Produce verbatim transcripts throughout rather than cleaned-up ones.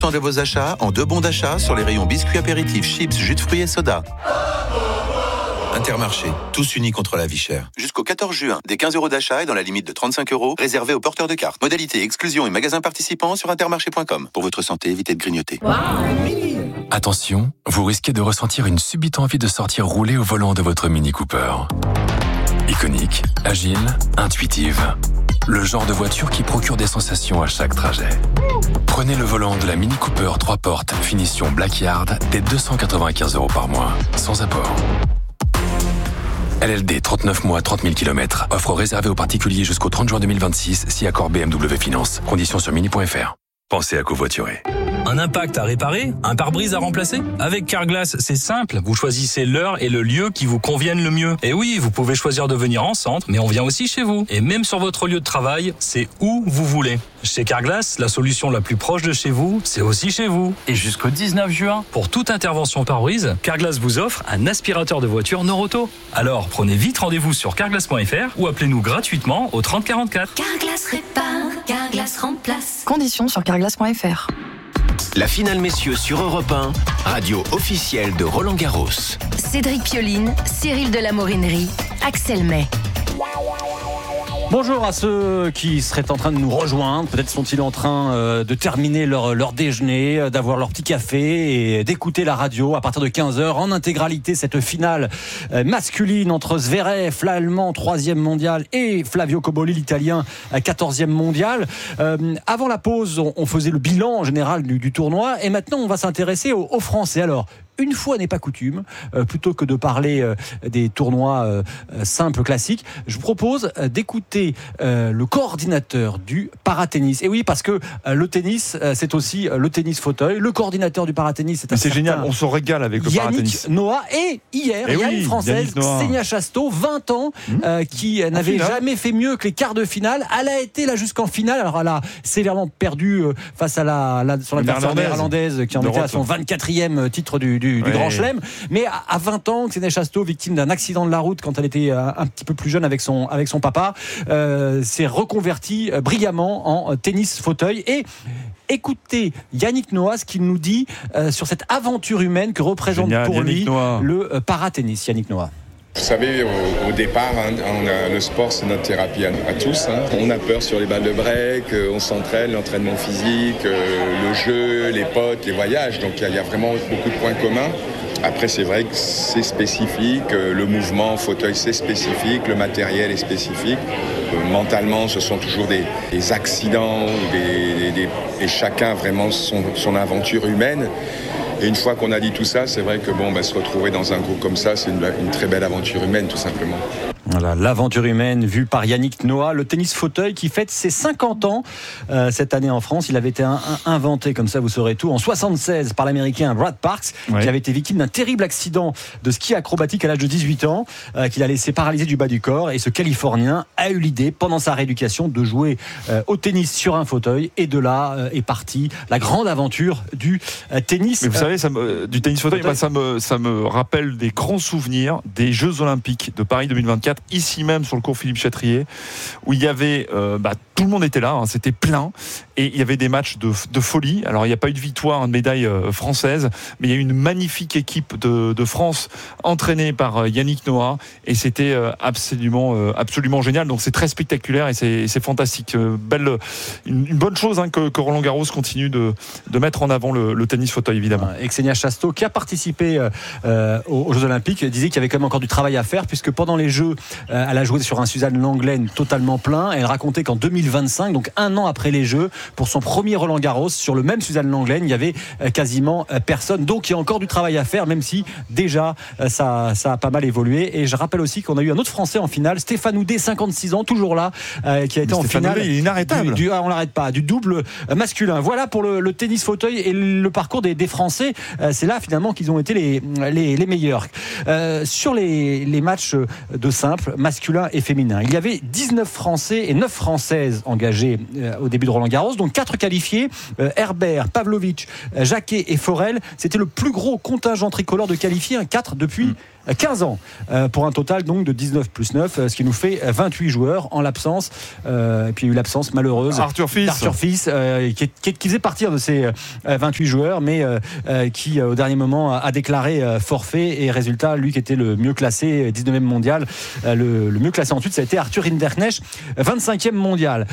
de vos achats en deux bons d'achat sur les rayons biscuits apéritifs, chips, jus de fruits et soda. Intermarché, tous unis contre la vie chère. Jusqu'au quatorze juin, des quinze euros d'achat et dans la limite de trente-cinq euros, réservés aux porteurs de cartes. Modalité, exclusion et magasins participants sur intermarché point com. Pour votre santé, évitez de grignoter. Wow. Attention, vous risquez de ressentir une subite envie de sortir rouler au volant de votre Mini Cooper. Iconique, agile, intuitive. Le genre de voiture qui procure des sensations à chaque trajet. Prenez le volant de la Mini Cooper trois portes, finition Blackyard, dès deux cent quatre-vingt-quinze euros par mois, sans apport. L L D, trente-neuf mois, trente mille kilomètres. Offre réservée aux particuliers jusqu'au trente juin deux mille vingt-six, si accord B M W Finance. Conditions sur mini point f r. Pensez à covoiturer. Un impact à réparer? Un pare-brise à remplacer? Avec Carglass, c'est simple. Vous choisissez l'heure et le lieu qui vous conviennent le mieux. Et oui, vous pouvez choisir de venir en centre, mais on vient aussi chez vous. Et même sur votre lieu de travail, c'est où vous voulez. Chez Carglass, la solution la plus proche de chez vous, c'est aussi chez vous. Et jusqu'au dix-neuf juin, pour toute intervention pare-brise, Carglass vous offre un aspirateur de voiture Noroto. Alors, prenez vite rendez-vous sur carglass point f r ou appelez-nous gratuitement au trente quarante-quatre. Carglass répare, Carglass remplace. Conditions sur carglass point f r. La finale messieurs sur Europe un, radio officielle de Roland Garros. Cédric Pioline, Cyril de la Morinerie, Axel May. Bonjour à ceux qui seraient en train de nous rejoindre. Peut-être sont-ils en train euh, de terminer leur, leur déjeuner, euh, d'avoir leur petit café et d'écouter la radio à partir de quinze heures en intégralité cette finale euh, masculine entre Zverev, l'Allemand troisième mondial, et Flavio Cobolli, l'Italien quatorzième mondial. Euh, avant la pause, on, on faisait le bilan en général du, du tournoi et maintenant on va s'intéresser aux, aux Français. Alors, une fois n'est pas coutume, euh, plutôt que de parler euh, des tournois euh, simples classiques, je vous propose euh, d'écouter euh, le coordinateur du paratennis. Et oui, parce que euh, le tennis, euh, c'est aussi euh, le tennis fauteuil. Le coordinateur du paratennis, c'est un c'est certain génial, on se régale avec le Yannick paratennis. Noah. Et hier, et il y a oui, une Française, Xenia Chasteau, vingt ans, mmh. euh, qui n'avait finale. jamais fait mieux que les quarts de finale. Elle a été là jusqu'en finale. Alors elle a sévèrement perdu euh, face à la, la son adversaire néerlandaise qui en était à son vingt-quatrième titre du, du, du ouais. Grand Chelem. Mais à vingt ans, Xenia Chasteau, victime d'un accident de la route quand elle était un petit peu plus jeune avec son, avec son papa, euh, s'est reconvertie brillamment en tennis fauteuil. Et écoutez Yannick Noah, ce qu'il nous dit euh, sur cette aventure humaine que représente Génial, pour Yannick lui Noah. le euh, paratennis. Yannick Noah. Vous savez, au, au départ, hein, on a, le sport, c'est notre thérapie à, à tous. Hein. On a peur sur les balles de break, on s'entraîne, l'entraînement physique, euh, le jeu, les potes, les voyages. Donc il y, y a vraiment beaucoup de points communs. Après, c'est vrai que c'est spécifique, le mouvement fauteuil, c'est spécifique, le matériel est spécifique. Euh, mentalement, ce sont toujours des, des accidents, des, des, des, et chacun vraiment son, son aventure humaine. Et une fois qu'on a dit tout ça, c'est vrai que bon, bah, se retrouver dans un groupe comme ça, c'est une, une très belle aventure humaine, tout simplement. Voilà, l'aventure humaine vue par Yannick Noah, le tennis fauteuil qui fête ses cinquante ans euh, cette année en France. Il avait été un, un, inventé, comme ça vous saurez tout, en soixante-seize par l'américain Brad Parks, ouais. qui avait été victime d'un terrible accident de ski acrobatique à l'âge de dix-huit ans, euh, qu'il a laissé paralyser du bas du corps. Et ce Californien a eu l'idée, pendant sa rééducation, de jouer euh, au tennis sur un fauteuil. Et de là euh, est partie la grande aventure du euh, tennis. Mais vous euh, savez, ça me, du tennis fauteuil, fauteuil. Bah, ça, me, ça me rappelle des grands souvenirs des Jeux Olympiques de Paris deux mille vingt-quatre, ici même sur le cours Philippe Chatrier, où il y avait euh, bah, tout le monde était là, hein, c'était plein, et il y avait des matchs de, de folie. Alors il n'y a pas eu de victoire, de médaille euh, française, mais il y a eu une magnifique équipe de, de France entraînée par euh, Yannick Noah, et c'était euh, absolument, euh, absolument génial. Donc c'est très spectaculaire et c'est, c'est fantastique. Euh, belle, une, une bonne chose hein, que, que Roland Garros continue de, de mettre en avant le, le tennis fauteuil, évidemment. Et Xenia Chasteau, qui a participé euh, aux, aux Jeux Olympiques, disait qu'il y avait quand même encore du travail à faire, puisque pendant les Jeux, euh, elle a joué sur un Suzanne Lenglen totalement plein. Elle racontait qu'en deux mille vingt-cinq, donc un an après les Jeux, pour son premier Roland Garros, sur le même Suzanne Lenglen, il y avait quasiment personne. Donc il y a encore du travail à faire, même si déjà ça, ça a pas mal évolué. Et je rappelle aussi qu'on a eu un autre Français en finale, Stéphane Houdet, cinquante-six ans, toujours là, euh, qui a été Mais en Stéphane finale. Houdet, il est inarrêtable. Du, du, on l'arrête pas, du double masculin. Voilà pour le, le tennis fauteuil et le parcours des, des Français. Euh, c'est là finalement qu'ils ont été les, les, les meilleurs. Euh, sur les, les matchs de simple, masculin et féminin, il y avait dix-neuf Français et neuf Françaises engagées euh, au début de Roland Garros, donc quatre qualifiés, euh, Herbert, Pavlovic, euh, Jacquet et Forel. C'était le plus gros contingent tricolore de qualifiés, un quatre depuis mmh. quinze ans euh, pour un total donc de dix-neuf plus neuf, euh, ce qui nous fait vingt-huit joueurs en l'absence. Euh, et puis il y a eu l'absence malheureuse Arthur Fils, d'Arthur Fils euh, qui, qui, qui faisait partir de ces euh, vingt-huit joueurs, mais euh, euh, qui euh, au dernier moment a, a déclaré euh, forfait. Et résultat, lui qui était le mieux classé, dix-neuvième mondial, euh, le, le mieux classé ensuite, ça a été Arthur Hinderknecht, vingt-cinquième mondial.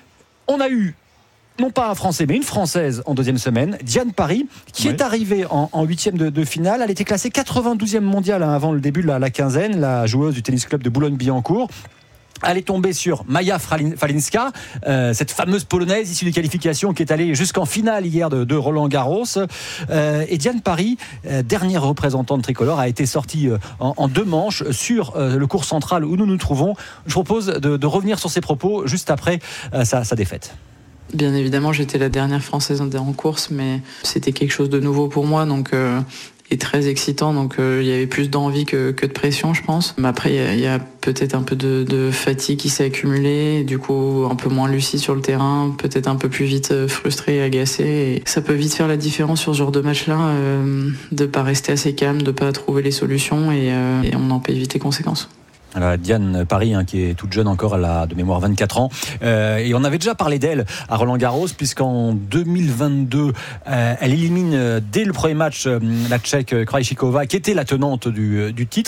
On a eu non pas un Français, mais une Française en deuxième semaine, Diane Paris, qui oui. est arrivée en, en huitième de, de finale. Elle était classée quatre-vingt-douzième mondiale hein, avant le début de la, la quinzaine, la joueuse du tennis club de Boulogne-Billancourt. Elle est tombée sur Maja Falinska, euh, cette fameuse polonaise issue des qualifications qui est allée jusqu'en finale hier de, de Roland Garros. Euh, et Diane Paris, euh, dernière représentante tricolore, a été sortie euh, en, en deux manches sur euh, le court central où nous nous trouvons. Je propose de, de revenir sur ses propos juste après euh, sa, sa défaite. Bien évidemment, j'étais la dernière Française en course, mais c'était quelque chose de nouveau pour moi, donc euh, et très excitant. Donc euh, il y avait plus d'envie que, que de pression, je pense. Mais après, il y a, il y a peut-être un peu de, de fatigue qui s'est accumulée, du coup un peu moins lucide sur le terrain, peut-être un peu plus vite frustré et agacé. Et ça peut vite faire la différence sur ce genre de match-là, euh, de pas rester assez calme, de pas trouver les solutions, et, euh, et on en paye vite les conséquences. Alors, Diane Paris, hein, qui est toute jeune encore, elle a de mémoire vingt-quatre ans. Euh, et on avait déjà parlé d'elle à Roland-Garros, puisqu'en deux mille vingt-deux, euh, elle élimine dès le premier match euh, la Tchèque Krajcikova, qui était la tenante du, du titre.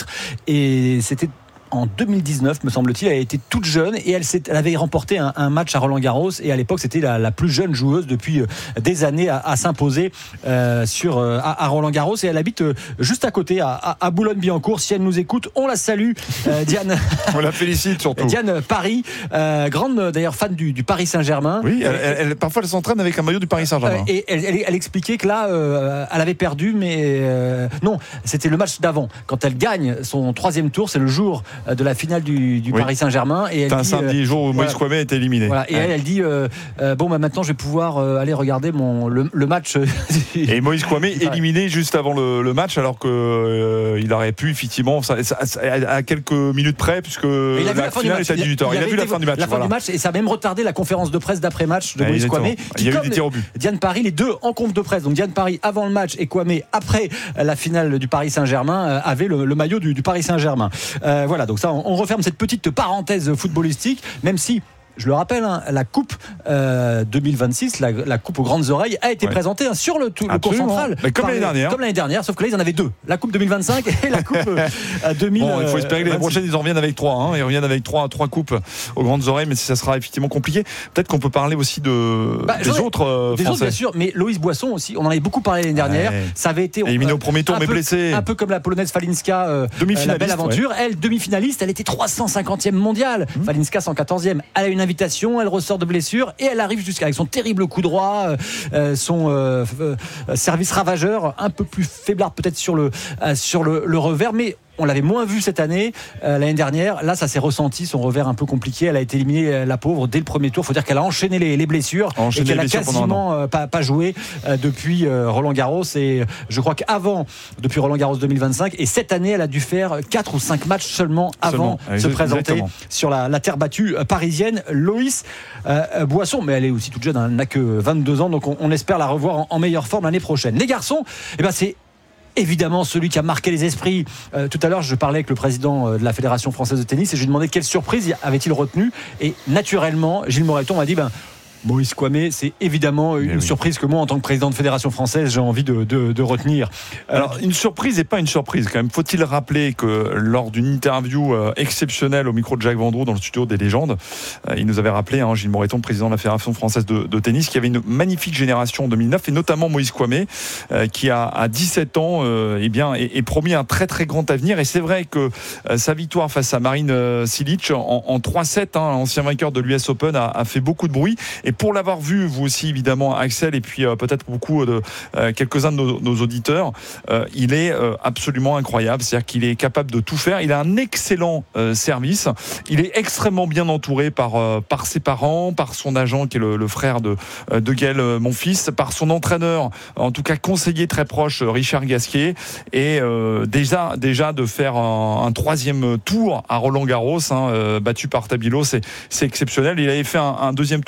Et c'était en deux mille dix-neuf, me semble-t-il. Elle était toute jeune et elle, elle avait remporté un, un match à Roland-Garros, et à l'époque c'était la, la plus jeune joueuse depuis des années à, à s'imposer euh, sur, à, à Roland-Garros, et elle habite juste à côté à, à, à Boulogne-Billancourt. Si elle nous écoute, on la salue, euh, Diane. On la félicite surtout. Diane Paris, euh, grande d'ailleurs fan du, du Paris Saint-Germain. Oui, elle, elle, elle, parfois elle s'entraîne avec un maillot du Paris Saint-Germain. Euh, et elle, elle, elle expliquait que là, euh, elle avait perdu, mais euh, non, c'était le match d'avant. Quand elle gagne son troisième tour, c'est le jour de la finale du, du oui. Paris Saint-Germain. Et elle c'est un dit, samedi, euh, jour où Moïse Kouamé voilà. est éliminé. Voilà. Et ouais. elle, elle dit euh, euh, bon, bah, maintenant je vais pouvoir euh, aller regarder mon, le, le match. Et Moïse Kouamé éliminé juste avant le, le match, alors qu'il euh, aurait pu, effectivement, ça, ça, ça, à quelques minutes près, puisque la, la finale est à dix-huit heures. Il, il, il a vu la fin du match. La voilà. fin du match, et ça a même retardé la conférence de presse d'après-match de ouais, Moïse Kouamé. Il y a eu des tirs au but. Diane Paris, les deux en conf de presse. Donc Diane Paris avant le match et Kouamé après la finale du Paris Saint-Germain euh, avait le, le maillot du, du Paris Saint-Germain. Euh, voilà, donc ça, on, on referme cette petite parenthèse footballistique, même si, je le rappelle, hein, la Coupe euh, deux mille vingt-six, la, la Coupe aux grandes oreilles, a été ouais. présentée hein, sur le, tout, le cours central. Mais comme l'année dernière. Comme l'année dernière, sauf que là, ils en avaient deux. La Coupe deux mille vingt-cinq et la Coupe euh, deux mille vingt-six. Bon, il faut espérer que l'année prochaine, ils en reviennent avec trois. Hein, ils reviennent avec trois, trois coupes aux grandes oreilles, mais ça sera effectivement compliqué. Peut-être qu'on peut parler aussi de, bah, des autres euh, Des Français. autres, bien sûr, mais Loïs Boisson aussi, on en avait beaucoup parlé l'année dernière. Ouais. Ça avait été. Éliminé au premier tour, mais peu, blessé. Un peu comme la polonaise Falinska, euh, demi-finaliste, la belle aventure. Ouais. Elle, demi-finaliste, elle était trois cent cinquantième mondiale. Mmh. Falinska, cent quatorzième. Elle a une invitation, elle sort de blessure et elle arrive jusqu'à avec son terrible coup droit, euh, son euh, euh, service ravageur, un peu plus faiblard peut-être sur le euh, sur le, le revers, mais on l'avait moins vu cette année, euh, l'année dernière. Là, ça s'est ressenti, son revers un peu compliqué. Elle a été éliminée, euh, la pauvre, dès le premier tour. Il faut dire qu'elle a enchaîné les, les blessures enchaîné et qu'elle a quasiment euh, pas, pas joué euh, depuis euh, Roland Garros. Et je crois qu'avant, depuis Roland Garros deux mille vingt-cinq, et cette année, elle a dû faire quatre ou cinq matchs seulement avant de se présenter exactement. sur la, la terre battue parisienne. Loïs euh, Boisson, mais elle est aussi toute jeune, elle n'a que vingt-deux ans, donc on, on espère la revoir en, en meilleure forme l'année prochaine. Les garçons, eh ben c'est évidemment celui qui a marqué les esprits. Euh, tout à l'heure, je parlais avec le président de la Fédération française de tennis et je lui demandais quelle surprise avait-il retenu. Et naturellement, Gilles Moreton m'a dit ben, Moïse Kouamé, c'est évidemment une oui. surprise que moi, en tant que président de Fédération française, j'ai envie de, de, de retenir. Alors, une surprise et pas une surprise quand même. Faut-il rappeler que lors d'une interview euh, exceptionnelle au micro de Jacques Vendroux dans le studio des légendes, euh, il nous avait rappelé, hein, Gilles Moreton, président de la Fédération française de, de tennis, qu'il y avait une magnifique génération en deux mille neuf, et notamment Moïse Kouamé, euh, qui a à dix-sept ans euh, eh bien, est, est promis un très très grand avenir. Et c'est vrai que euh, sa victoire face à Marine euh, Cilic en, en trois sept, hein, ancien vainqueur de l'U S Open, a, a fait beaucoup de bruit. Et pour l'avoir vu, vous aussi évidemment, Axel, et puis euh, peut-être beaucoup de euh, quelques-uns de nos, nos auditeurs, euh, il est euh, absolument incroyable. C'est-à-dire qu'il est capable de tout faire. Il a un excellent euh, service. Il est extrêmement bien entouré par euh, par ses parents, par son agent qui est le, le frère de de Gaël, euh, mon fils, par son entraîneur, en tout cas conseiller très proche, Richard Gasquet, et euh, déjà déjà de faire un, un troisième tour à Roland Garros, hein, euh, battu par Tabilo, c'est c'est exceptionnel. Il avait fait un, un deuxième tour aussi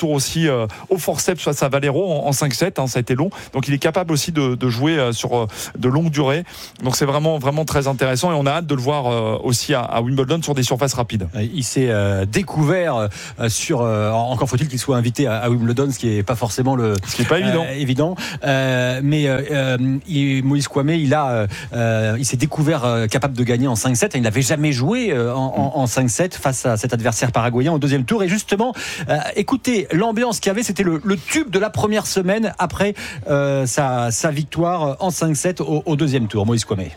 euh, au forceps face à Valero en, en cinq sept, hein, ça a été long, donc il est capable aussi de, de jouer euh, sur euh, de longues durées, donc c'est vraiment, vraiment très intéressant et on a hâte de le voir euh, aussi à, à Wimbledon sur des surfaces rapides. Il s'est euh, découvert euh, sur, euh, encore faut-il qu'il soit invité à, à Wimbledon, ce qui n'est pas forcément le, ce qui est pas euh, évident, évident. Euh, mais euh, il, Moïse Kouamé, il a, euh, il s'est découvert euh, capable de gagner en cinq sept, il n'avait jamais joué euh, en, en, en cinq sept face à cet adversaire paraguayen au deuxième tour, et justement euh, écoutez l'ambiance qu'il y avait, c'était le, le tube de la première semaine après euh, sa, sa victoire en cinq sept au, au deuxième tour. Moïse Kouamé.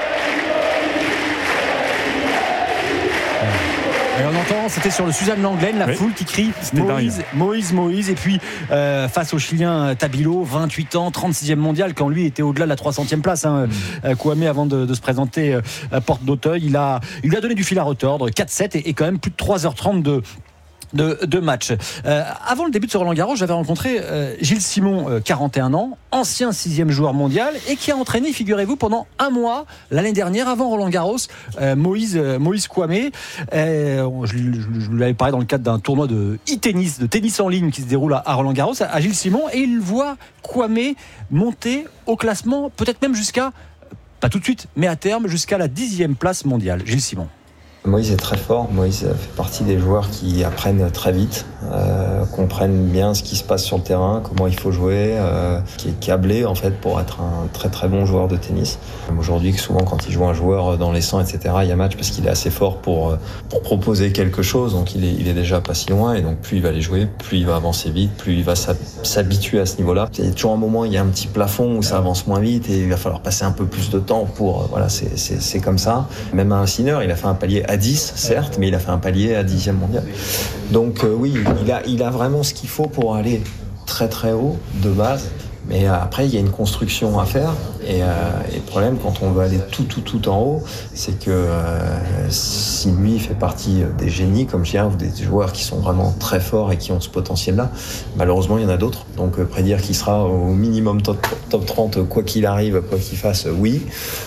Et on entend, c'était sur le Suzanne Lenglen, la oui. foule qui crie Moïse, dingue. Moïse, Moïse. Et puis euh, face au Chilien Tabilo, vingt-huit ans, trente-sixième mondial, quand lui était au-delà de la trois centième place. Hein, mmh. Kouamé, avant de, de se présenter euh, à Porte d'Auteuil, il a, il lui a donné du fil à retordre, quatre sept et, et quand même plus de trois heures trente de. De, de match. Euh, avant le début de ce Roland-Garros, j'avais rencontré euh, Gilles Simon, euh, quarante et un ans, ancien sixième joueur mondial et qui a entraîné, figurez-vous, pendant un mois l'année dernière, avant Roland-Garros, euh, Moïse, euh, Moïse Kouamé. Euh, je, je, je lui avais parlé dans le cadre d'un tournoi de e-tennis, de tennis en ligne qui se déroule à, à Roland-Garros, à Gilles Simon, et il voit Kouamé monter au classement, peut-être même jusqu'à, pas tout de suite, mais à terme, jusqu'à la dixième place mondiale. Gilles Simon. Moïse est très fort. Moïse fait partie des joueurs qui apprennent très vite, euh, comprennent bien ce qui se passe sur le terrain, comment il faut jouer, euh, qui est câblé en fait pour être un très très bon joueur de tennis. Aujourd'hui, souvent quand il joue un joueur dans les cent, et cetera, il y a match parce qu'il est assez fort pour pour proposer quelque chose. Donc il est il est déjà pas si loin et donc plus il va les jouer, plus il va avancer vite, plus il va s'habituer à ce niveau-là. Il y a toujours un moment, il y a un petit plafond où ça avance moins vite et il va falloir passer un peu plus de temps pour voilà, c'est c'est c'est comme ça. Même à un Sinner, il a fait un palier à dix, certes, mais il a fait un palier à dixième mondial. Donc euh, oui, il a, il a vraiment ce qu'il faut pour aller très très haut de base. Mais euh, après, il y a une construction à faire. Et, euh, et le problème, quand on veut aller tout tout tout en haut, c'est que euh, si lui fait partie des génies, comme je dirais, ou des joueurs qui sont vraiment très forts et qui ont ce potentiel-là, malheureusement, il y en a d'autres. Donc euh, prédire qu'il sera au minimum top, top trente, quoi qu'il arrive, quoi qu'il fasse, oui.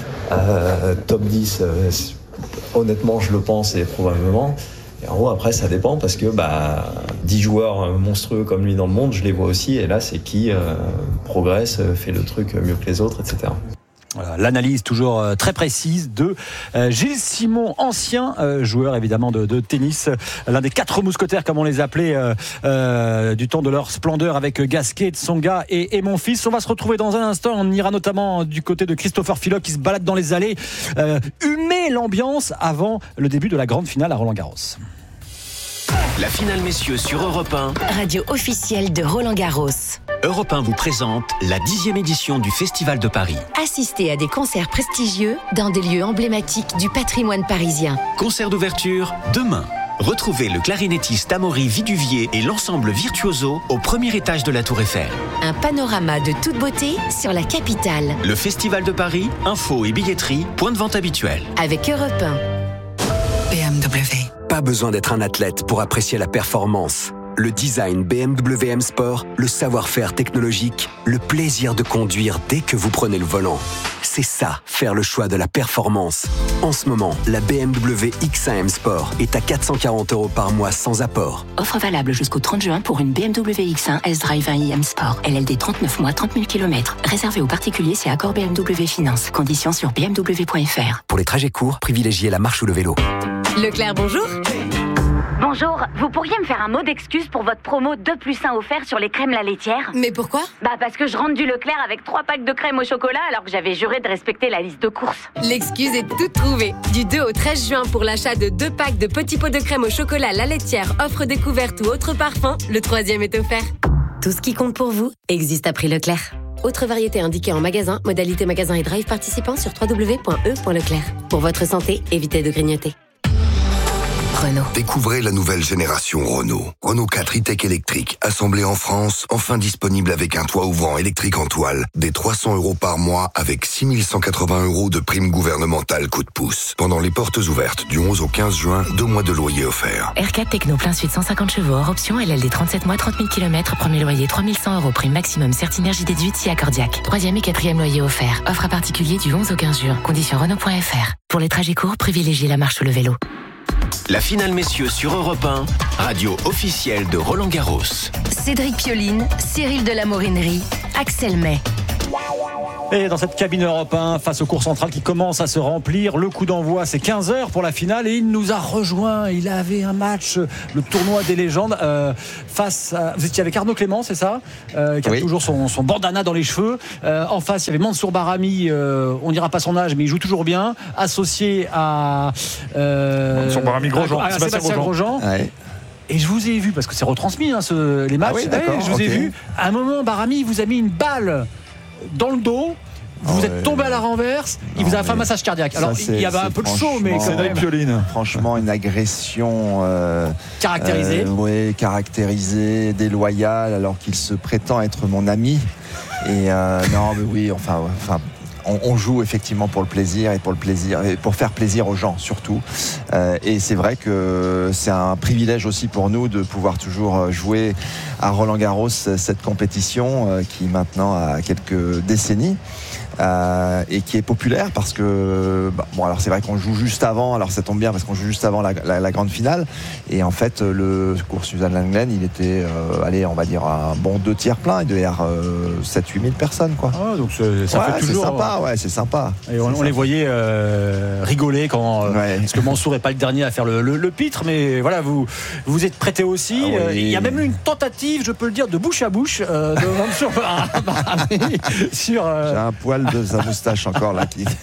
Euh, top dix, euh, honnêtement, je le pense et probablement. Et en gros, après, ça dépend parce que bah, dix joueurs monstrueux comme lui dans le monde, je les vois aussi. Et là, c'est qui euh, progresse, fait le truc mieux que les autres, et cetera. Voilà, l'analyse toujours très précise de Gilles Simon, ancien joueur évidemment de, de tennis, l'un des quatre mousquetaires comme on les appelait euh, euh, du temps de leur splendeur avec Gasquet, Tsonga et, et Monfils. On va se retrouver dans un instant, on ira notamment du côté de Christopher Filot qui se balade dans les allées, euh, humer l'ambiance avant le début de la grande finale à Roland-Garros. La finale messieurs sur Europe un. Radio officielle de Roland-Garros. Europe un vous présente la dixième édition du Festival de Paris. Assistez à des concerts prestigieux dans des lieux emblématiques du patrimoine parisien. Concert d'ouverture demain. Retrouvez le clarinettiste Amaury Viduvier et l'ensemble Virtuoso au premier étage de la Tour Eiffel. Un panorama de toute beauté sur la capitale. Le Festival de Paris, info et billetterie, point de vente habituel. Avec Europe un. B M W. Pas besoin d'être un athlète pour apprécier la performance. Le design B M W M Sport, le savoir-faire technologique, le plaisir de conduire dès que vous prenez le volant. C'est ça, faire le choix de la performance. En ce moment, la B M W X un M Sport est à quatre cent quarante euros par mois sans apport. Offre valable jusqu'au trente juin pour une B M W X un S-Drive un i M Sport. L L D trente-neuf mois, trente mille kilomètres. Réservé aux particuliers, c'est accord B M W Finance. Conditions sur b m w point f r. Pour les trajets courts, privilégiez la marche ou le vélo. Leclerc, bonjour. Bonjour, vous pourriez me faire un mot d'excuse pour votre promo deux plus un offert sur les crèmes La Laitière ? Mais pourquoi ? Bah parce que je rentre du Leclerc avec trois packs de crème au chocolat alors que j'avais juré de respecter la liste de courses. L'excuse est toute trouvée. Du deux au treize juin pour l'achat de deux packs de petits pots de crème au chocolat La Laitière, offre découverte ou autre parfum, le troisième est offert. Tout ce qui compte pour vous existe à prix Leclerc. Autre variété indiquée en magasin, modalité magasin et drive participant sur w w w point e point leclerc. Pour votre santé, évitez de grignoter. Renault. Découvrez la nouvelle génération Renault. Renault quatre e-Tech électrique, assemblé en France, enfin disponible avec un toit ouvrant électrique en toile, des trois cents euros par mois avec six mille cent quatre-vingts euros de prime gouvernementale coup de pouce. Pendant les portes ouvertes du onze au quinze juin, deux mois de loyer offerts. R quatre Techno plein sud cent cinquante chevaux, hors option, L L D trente-sept mois, trente mille kilomètres, premier loyer trois mille cent euros, prime maximum, Certinergie déduite si accordiaque. Troisième et quatrième loyer offert. Offre à particulier du onze au quinze juin. Conditions Renault point f r. Pour les trajets courts, privilégiez la marche ou le vélo. La finale messieurs sur Europe un, radio officielle de Roland Garros. Cédric Pioline, Cyril de la Morinerie, Axel May. Et dans cette cabine Europe un, face au cours central qui commence à se remplir, le coup d'envoi c'est quinze heures pour la finale et il nous a rejoint. Il avait un match, le tournoi des légendes, euh, face à... Vous étiez avec Arnaud Clément, c'est ça, euh, qui a oui. toujours son, son bandana dans les cheveux. Euh, en face, il y avait Mansour Barami, euh, on dira pas son âge, mais il joue toujours bien, associé à... Euh, Mansour Barami Grosjean, à, à Sébastien, Sébastien Grosjean. Ouais. Et je vous ai vu, parce que c'est retransmis hein, ce, les matchs, ah oui, ouais, je vous okay. ai vu, à un moment Barami vous a mis une balle dans le dos, vous oh êtes ouais. tombé à la renverse, non, il vous a fait un massage cardiaque. Alors il y avait un peu de chaud, mais quand même. Pioline. Franchement, une agression euh, caractérisée. Euh, oui, caractérisée, déloyale, alors qu'il se prétend être mon ami. Et euh, non, mais oui, enfin, enfin. On, on joue effectivement pour le plaisir et pour le plaisir et pour faire plaisir aux gens surtout. Euh, et c'est vrai que c'est un privilège aussi pour nous de pouvoir toujours jouer à Roland-Garros cette compétition euh, qui maintenant a quelques décennies. Euh, et qui est populaire parce que bah, bon alors c'est vrai qu'on joue juste avant, alors ça tombe bien parce qu'on joue juste avant la, la, la grande finale et en fait le cours Suzanne Lenglen il était euh, allez on va dire un bon deux tiers plein, il devait y avoir euh, sept huit mille personnes quoi. Ah, donc c'est, ça ouais, fait toujours c'est sympa ouais c'est sympa. Et on, c'est on sympa. Les voyait euh, rigoler quand euh, ouais. parce que Mansour n'est pas le dernier à faire le, le, le pitre mais voilà vous vous êtes prêté aussi. Ah, oui. Il y a même eu une tentative je peux le dire de bouche à bouche euh, de Mansour sur euh... j'ai un poil de sa moustache encore là qui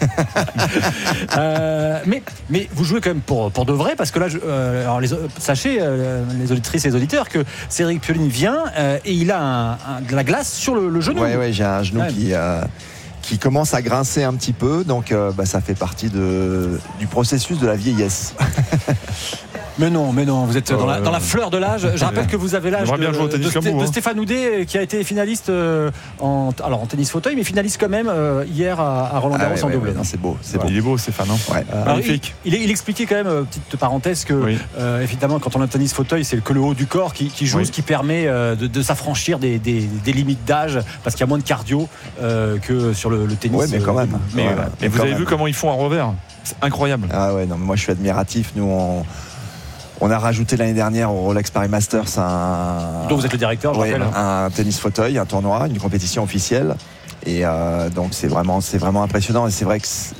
euh, mais, mais vous jouez quand même pour, pour de vrai parce que là je, euh, alors les, sachez euh, les auditrices et les auditeurs que Cédric Pioline vient euh, et il a un, un, de la glace sur le, le genou. Oui ouais, j'ai un genou ouais. qui, euh, qui commence à grincer un petit peu donc euh, bah, ça fait partie de, du processus de la vieillesse. Mais non, mais non, vous êtes dans la, dans la fleur de l'âge. Je rappelle que vous avez l'âge de, bien jouer au tennis de, comme de, vous, de hein. Stéphane Houdet, qui a été finaliste euh, en, alors en tennis fauteuil, mais finaliste quand même euh, hier à, à Roland-Garros ah ouais, en double. Ouais, ouais, c'est beau, c'est ouais, beau. Il est beau, Stéphane. Hein ouais. euh, Magnifique. Il, il, il expliquait quand même, euh, petite parenthèse, que oui. euh, évidemment, quand on a un tennis fauteuil, c'est que le haut du corps qui, qui joue, oui. ce qui permet euh, de, de s'affranchir des, des, des limites d'âge, parce qu'il y a moins de cardio euh, que sur le, le tennis. Oui, mais quand même. Mais, ouais, mais vous avez même. vu comment ils font un revers ? C'est incroyable. Ah ouais, non, moi je suis admiratif. Nous, on. On a rajouté l'année dernière au Rolex Paris Masters un. Dont vous êtes le directeur, je ouais, rappelle. Un tennis fauteuil, un tournoi, une compétition officielle. Et euh, donc c'est vraiment, c'est vraiment impressionnant. Et c'est vrai que c'est...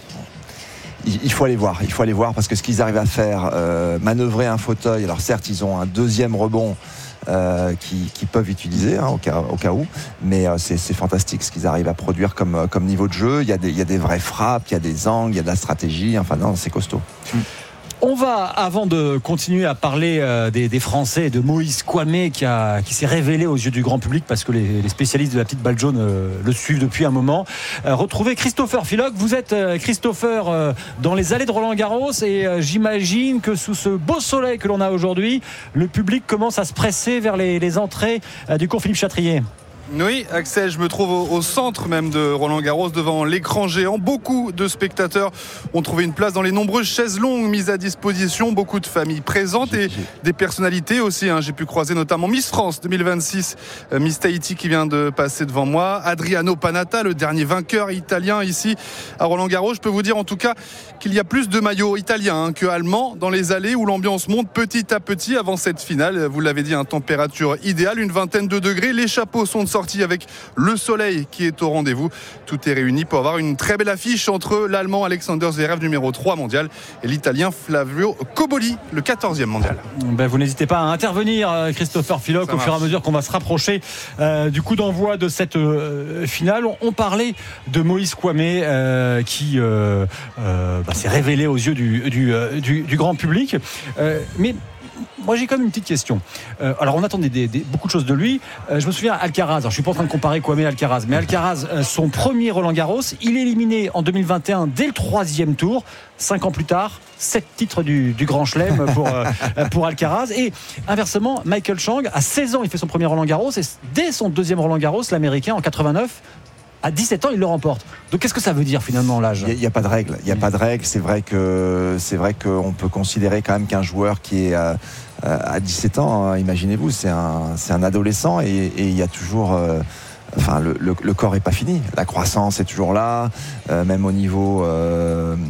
il faut aller voir. Il faut aller voir parce que ce qu'ils arrivent à faire, euh, manœuvrer un fauteuil. Alors certes, ils ont un deuxième rebond. Euh, qui, qui peuvent utiliser hein, au, cas, au cas où, mais euh, c'est, c'est fantastique ce qu'ils arrivent à produire comme, comme niveau de jeu. Il y a des, il y a des vraies frappes, il y a des angles, il y a de la stratégie. Enfin non, c'est costaud. Mmh. On va, avant de continuer à parler euh, des, des Français, de Moïse Kouamé qui, a, qui s'est révélé aux yeux du grand public parce que les, les spécialistes de la petite balle jaune euh, le suivent depuis un moment, euh, retrouver Christopher Philock. Vous êtes euh, Christopher euh, dans les allées de Roland-Garros et euh, j'imagine que sous ce beau soleil que l'on a aujourd'hui, le public commence à se presser vers les, les entrées euh, du cours Philippe Chatrier. Oui, Axel, je me trouve au, au centre même de Roland-Garros, devant l'écran géant. Beaucoup de spectateurs ont trouvé une place dans les nombreuses chaises longues mises à disposition. Beaucoup de familles présentes et des personnalités aussi. Hein. J'ai pu croiser notamment Miss France deux mille vingt-six, euh, Miss Tahiti qui vient de passer devant moi. Adriano Panatta, le dernier vainqueur italien ici à Roland-Garros. Je peux vous dire en tout cas qu'il y a plus de maillots italiens hein, que allemands dans les allées où l'ambiance monte petit à petit avant cette finale. Vous l'avez dit, hein, température idéale, une vingtaine de degrés. Les chapeaux sont de sortie avec le soleil qui est au rendez-vous. Tout est réuni pour avoir une très belle affiche entre l'Allemand Alexander Zverev, numéro trois mondial, et l'Italien Flavio Cobolli, le quatorzième mondial. Ben, vous n'hésitez pas à intervenir, Christopher Philock, au fur et à mesure qu'on va se rapprocher euh, du coup d'envoi de cette euh, finale. On, on parlait de Moïse Kouamé euh, qui euh, euh, bah, s'est révélé aux yeux du, du, euh, du, du grand public. Euh, mais moi j'ai quand même une petite question. Euh, alors on attendait des, des, beaucoup de choses de lui. Euh, je me souviens Alcaraz. Alors je suis pas en train de comparer Kouamé et Alcaraz, mais Alcaraz, euh, son premier Roland-Garros, il est éliminé en deux mille vingt et un dès le troisième tour. Cinq ans plus tard, sept titres du, du Grand Chelem pour euh, pour Alcaraz. Et inversement, Michael Chang, à seize ans, il fait son premier Roland-Garros et dès son deuxième Roland-Garros, l'Américain en quatre-vingt-neuf. À dix-sept ans, il le remporte. Donc, qu'est-ce que ça veut dire finalement l'âge ? Il n'y a, a pas de règle. Il n'y a mmh. pas de règle. C'est vrai que c'est vrai qu'on peut considérer quand même qu'un joueur qui est euh, à dix-sept ans, hein, imaginez-vous, c'est un c'est un adolescent et il y a toujours. Euh, enfin, le, le, le corps est pas fini. La croissance est toujours là, euh, même au niveau. Euh,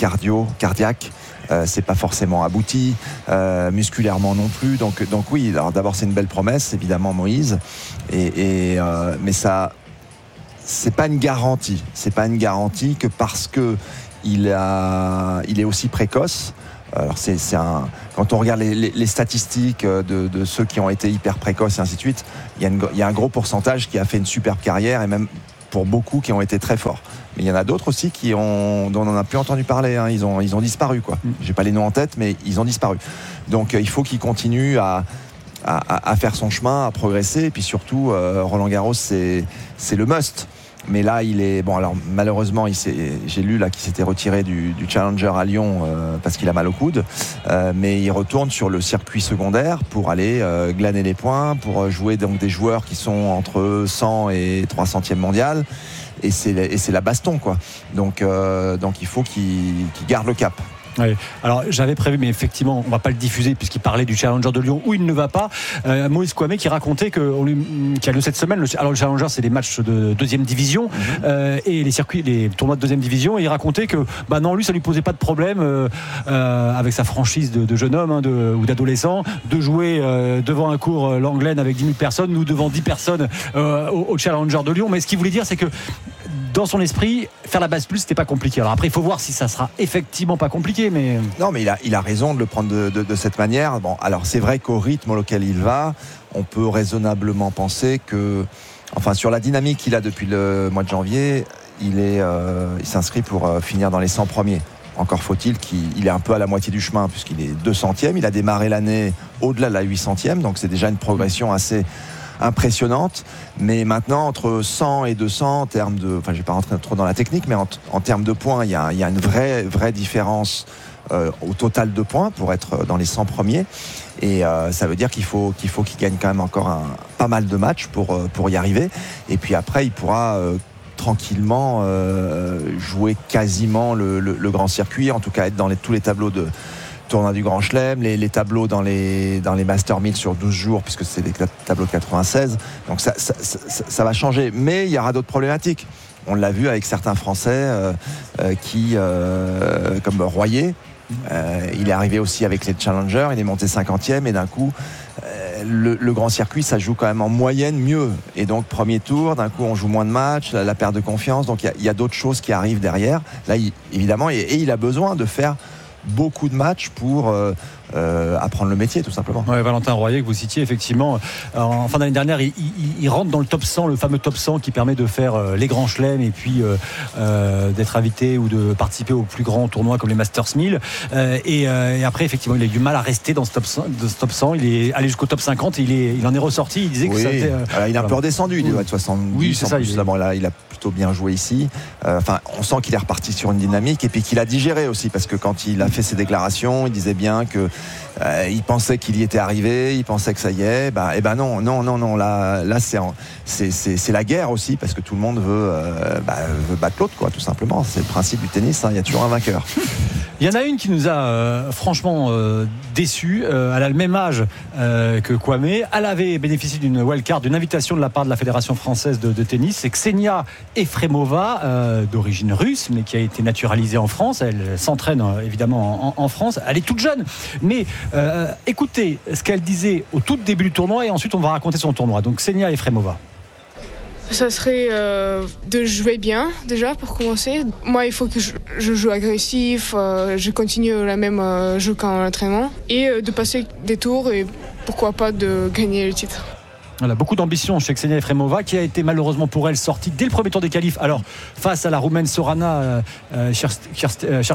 cardio, cardiaque. Euh, c'est pas forcément abouti, euh, musculairement non plus. Donc, donc oui, alors d'abord c'est une belle promesse, évidemment Moïse, et, et euh, mais ça, c'est pas une garantie. C'est pas une garantie que parce que il a, il est aussi précoce. Alors c'est, c'est un, quand on regarde les, les, les statistiques de, de ceux qui ont été hyper précoces et ainsi de suite, il y a, une, il y a un gros pourcentage qui a fait une superbe carrière et même pour beaucoup qui ont été très forts. Mais il y en a d'autres aussi qui ont, dont on n'a plus entendu parler. Hein. Ils ont, ils ont disparu, quoi. J'ai pas les noms en tête, mais ils ont disparu. Donc, euh, il faut qu'il continue à, à, à faire son chemin, à progresser. Et puis surtout, euh, Roland Garros, c'est, c'est le must. Mais là, il est bon. Alors malheureusement, il s'est, j'ai lu là qu'il s'était retiré du, du Challenger à Lyon euh, parce qu'il a mal au coude. Euh, mais il retourne sur le circuit secondaire pour aller euh, glaner les points, pour jouer donc des joueurs qui sont entre cent et trois centièmes mondial. Et c'est, et c'est la baston, quoi. Donc, euh, donc il faut qu'il, qu'il garde le cap. Oui. Alors j'avais prévu, mais effectivement on va pas le diffuser puisqu'il parlait du Challenger de Lyon où il ne va pas. euh, Moïse Kouamé qui racontait que on lui, qu'il y a lieu cette semaine le, alors le Challenger c'est les matchs de deuxième division, mm-hmm. euh, et les circuits, les tournois de deuxième division, et il racontait que bah non, lui ça lui posait pas de problème euh, euh, avec sa franchise de, de jeune homme, hein, de, ou d'adolescent, de jouer euh, devant un cours euh, Langlaine avec dix mille personnes ou devant dix personnes euh, au, au Challenger de Lyon. Mais ce qu'il voulait dire c'est que dans son esprit, faire la base plus, c'était pas compliqué. Alors après, il faut voir si ça sera effectivement pas compliqué, mais non, mais il a, il a raison de le prendre de, de, de cette manière. Bon, alors c'est vrai qu'au rythme auquel il va, on peut raisonnablement penser que, enfin, sur la dynamique qu'il a depuis le mois de janvier, il est, euh, il s'inscrit pour euh, finir dans les cent premiers. Encore faut-il qu'il il est un peu à la moitié du chemin puisqu'il est deux centième. Il a démarré l'année au-delà de la huit centième, donc c'est déjà une progression assez impressionnante, mais maintenant entre cent et deux cents en termes de, enfin je vais pas rentrer trop dans la technique, mais en, en termes de points, il y a, il y a une vraie, vraie différence euh, au total de points pour être dans les cent premiers, et euh, ça veut dire qu'il faut qu'il faut qu'il gagne quand même encore un, pas mal de matchs pour, pour y arriver, et puis après il pourra euh, tranquillement euh, jouer quasiment le, le, le grand circuit, en tout cas être dans les, tous les tableaux de tournoi du Grand Chelem, les, les tableaux dans les, dans les Master mille sur douze jours, puisque c'est des tableaux de quatre-vingt-seize. Donc ça, ça, ça, ça va changer. Mais il y aura d'autres problématiques. On l'a vu avec certains Français euh, euh, qui, euh, comme Royer, euh, il est arrivé aussi avec les Challengers, il est monté cinquantième, et d'un coup, euh, le, le grand circuit, ça joue quand même en moyenne mieux. Et donc, premier tour, d'un coup, on joue moins de matchs, la, la perte de confiance. Donc, il y, y a d'autres choses qui arrivent derrière. Là, il, évidemment, et, et il a besoin de faire beaucoup de matchs pour euh, euh, apprendre le métier, tout simplement. Ouais, Valentin Royer, que vous citiez, effectivement, en fin d'année dernière, il, il, il rentre dans le top cent, le fameux top cent qui permet de faire euh, les grands chelems et puis euh, euh, d'être invité ou de participer aux plus grands tournois comme les Masters mille. Euh, et, euh, et après, effectivement, il a eu du mal à rester dans ce top cent. De ce top cent. Il est allé jusqu'au top cinquante et il, est, il en est ressorti. Il disait que oui. ça était, euh, Alors, il est un peu redescendu, il doit être soixante-dix. Oui, c'est ça. Plus, il, est... là, bon, là, il a plutôt bien joué ici. Euh, enfin, on sent qu'il est reparti sur une dynamique et puis qu'il a digéré aussi, parce que quand il a fait ses déclarations, il disait bien que euh, il pensait qu'il y était arrivé, il pensait que ça y est. Bah, et ben non, non, non, non. Là, là, c'est, en, c'est, c'est, c'est la guerre aussi, parce que tout le monde veut, euh, bah, veut battre l'autre, quoi, tout simplement. C'est le principe du tennis. Hein, il y a toujours un vainqueur. Il y en a une qui nous a euh, franchement euh, déçus. Euh, elle a le même âge euh, que Kouamé. Elle avait bénéficié d'une wildcard, d'une invitation de la part de la Fédération française de, de tennis. C'est Ksenia Efremova, euh, d'origine russe, mais qui a été naturalisée en France. Elle s'entraîne euh, évidemment en, en France. Elle est toute jeune. Mais euh, écoutez ce qu'elle disait au tout début du tournoi et ensuite on va raconter son tournoi. Donc Ksenia Efremova. Ça serait euh, de jouer bien déjà pour commencer. Moi, il faut que je, je joue agressif, euh, je continue la même euh, jeu qu'en entraînement et euh, de passer des tours et pourquoi pas de gagner le titre. Voilà, beaucoup d'ambition chez Ksenia Efremova, qui a été malheureusement pour elle sortie dès le premier tour des qualifs. Alors face à la Roumaine Sorana Cirstea,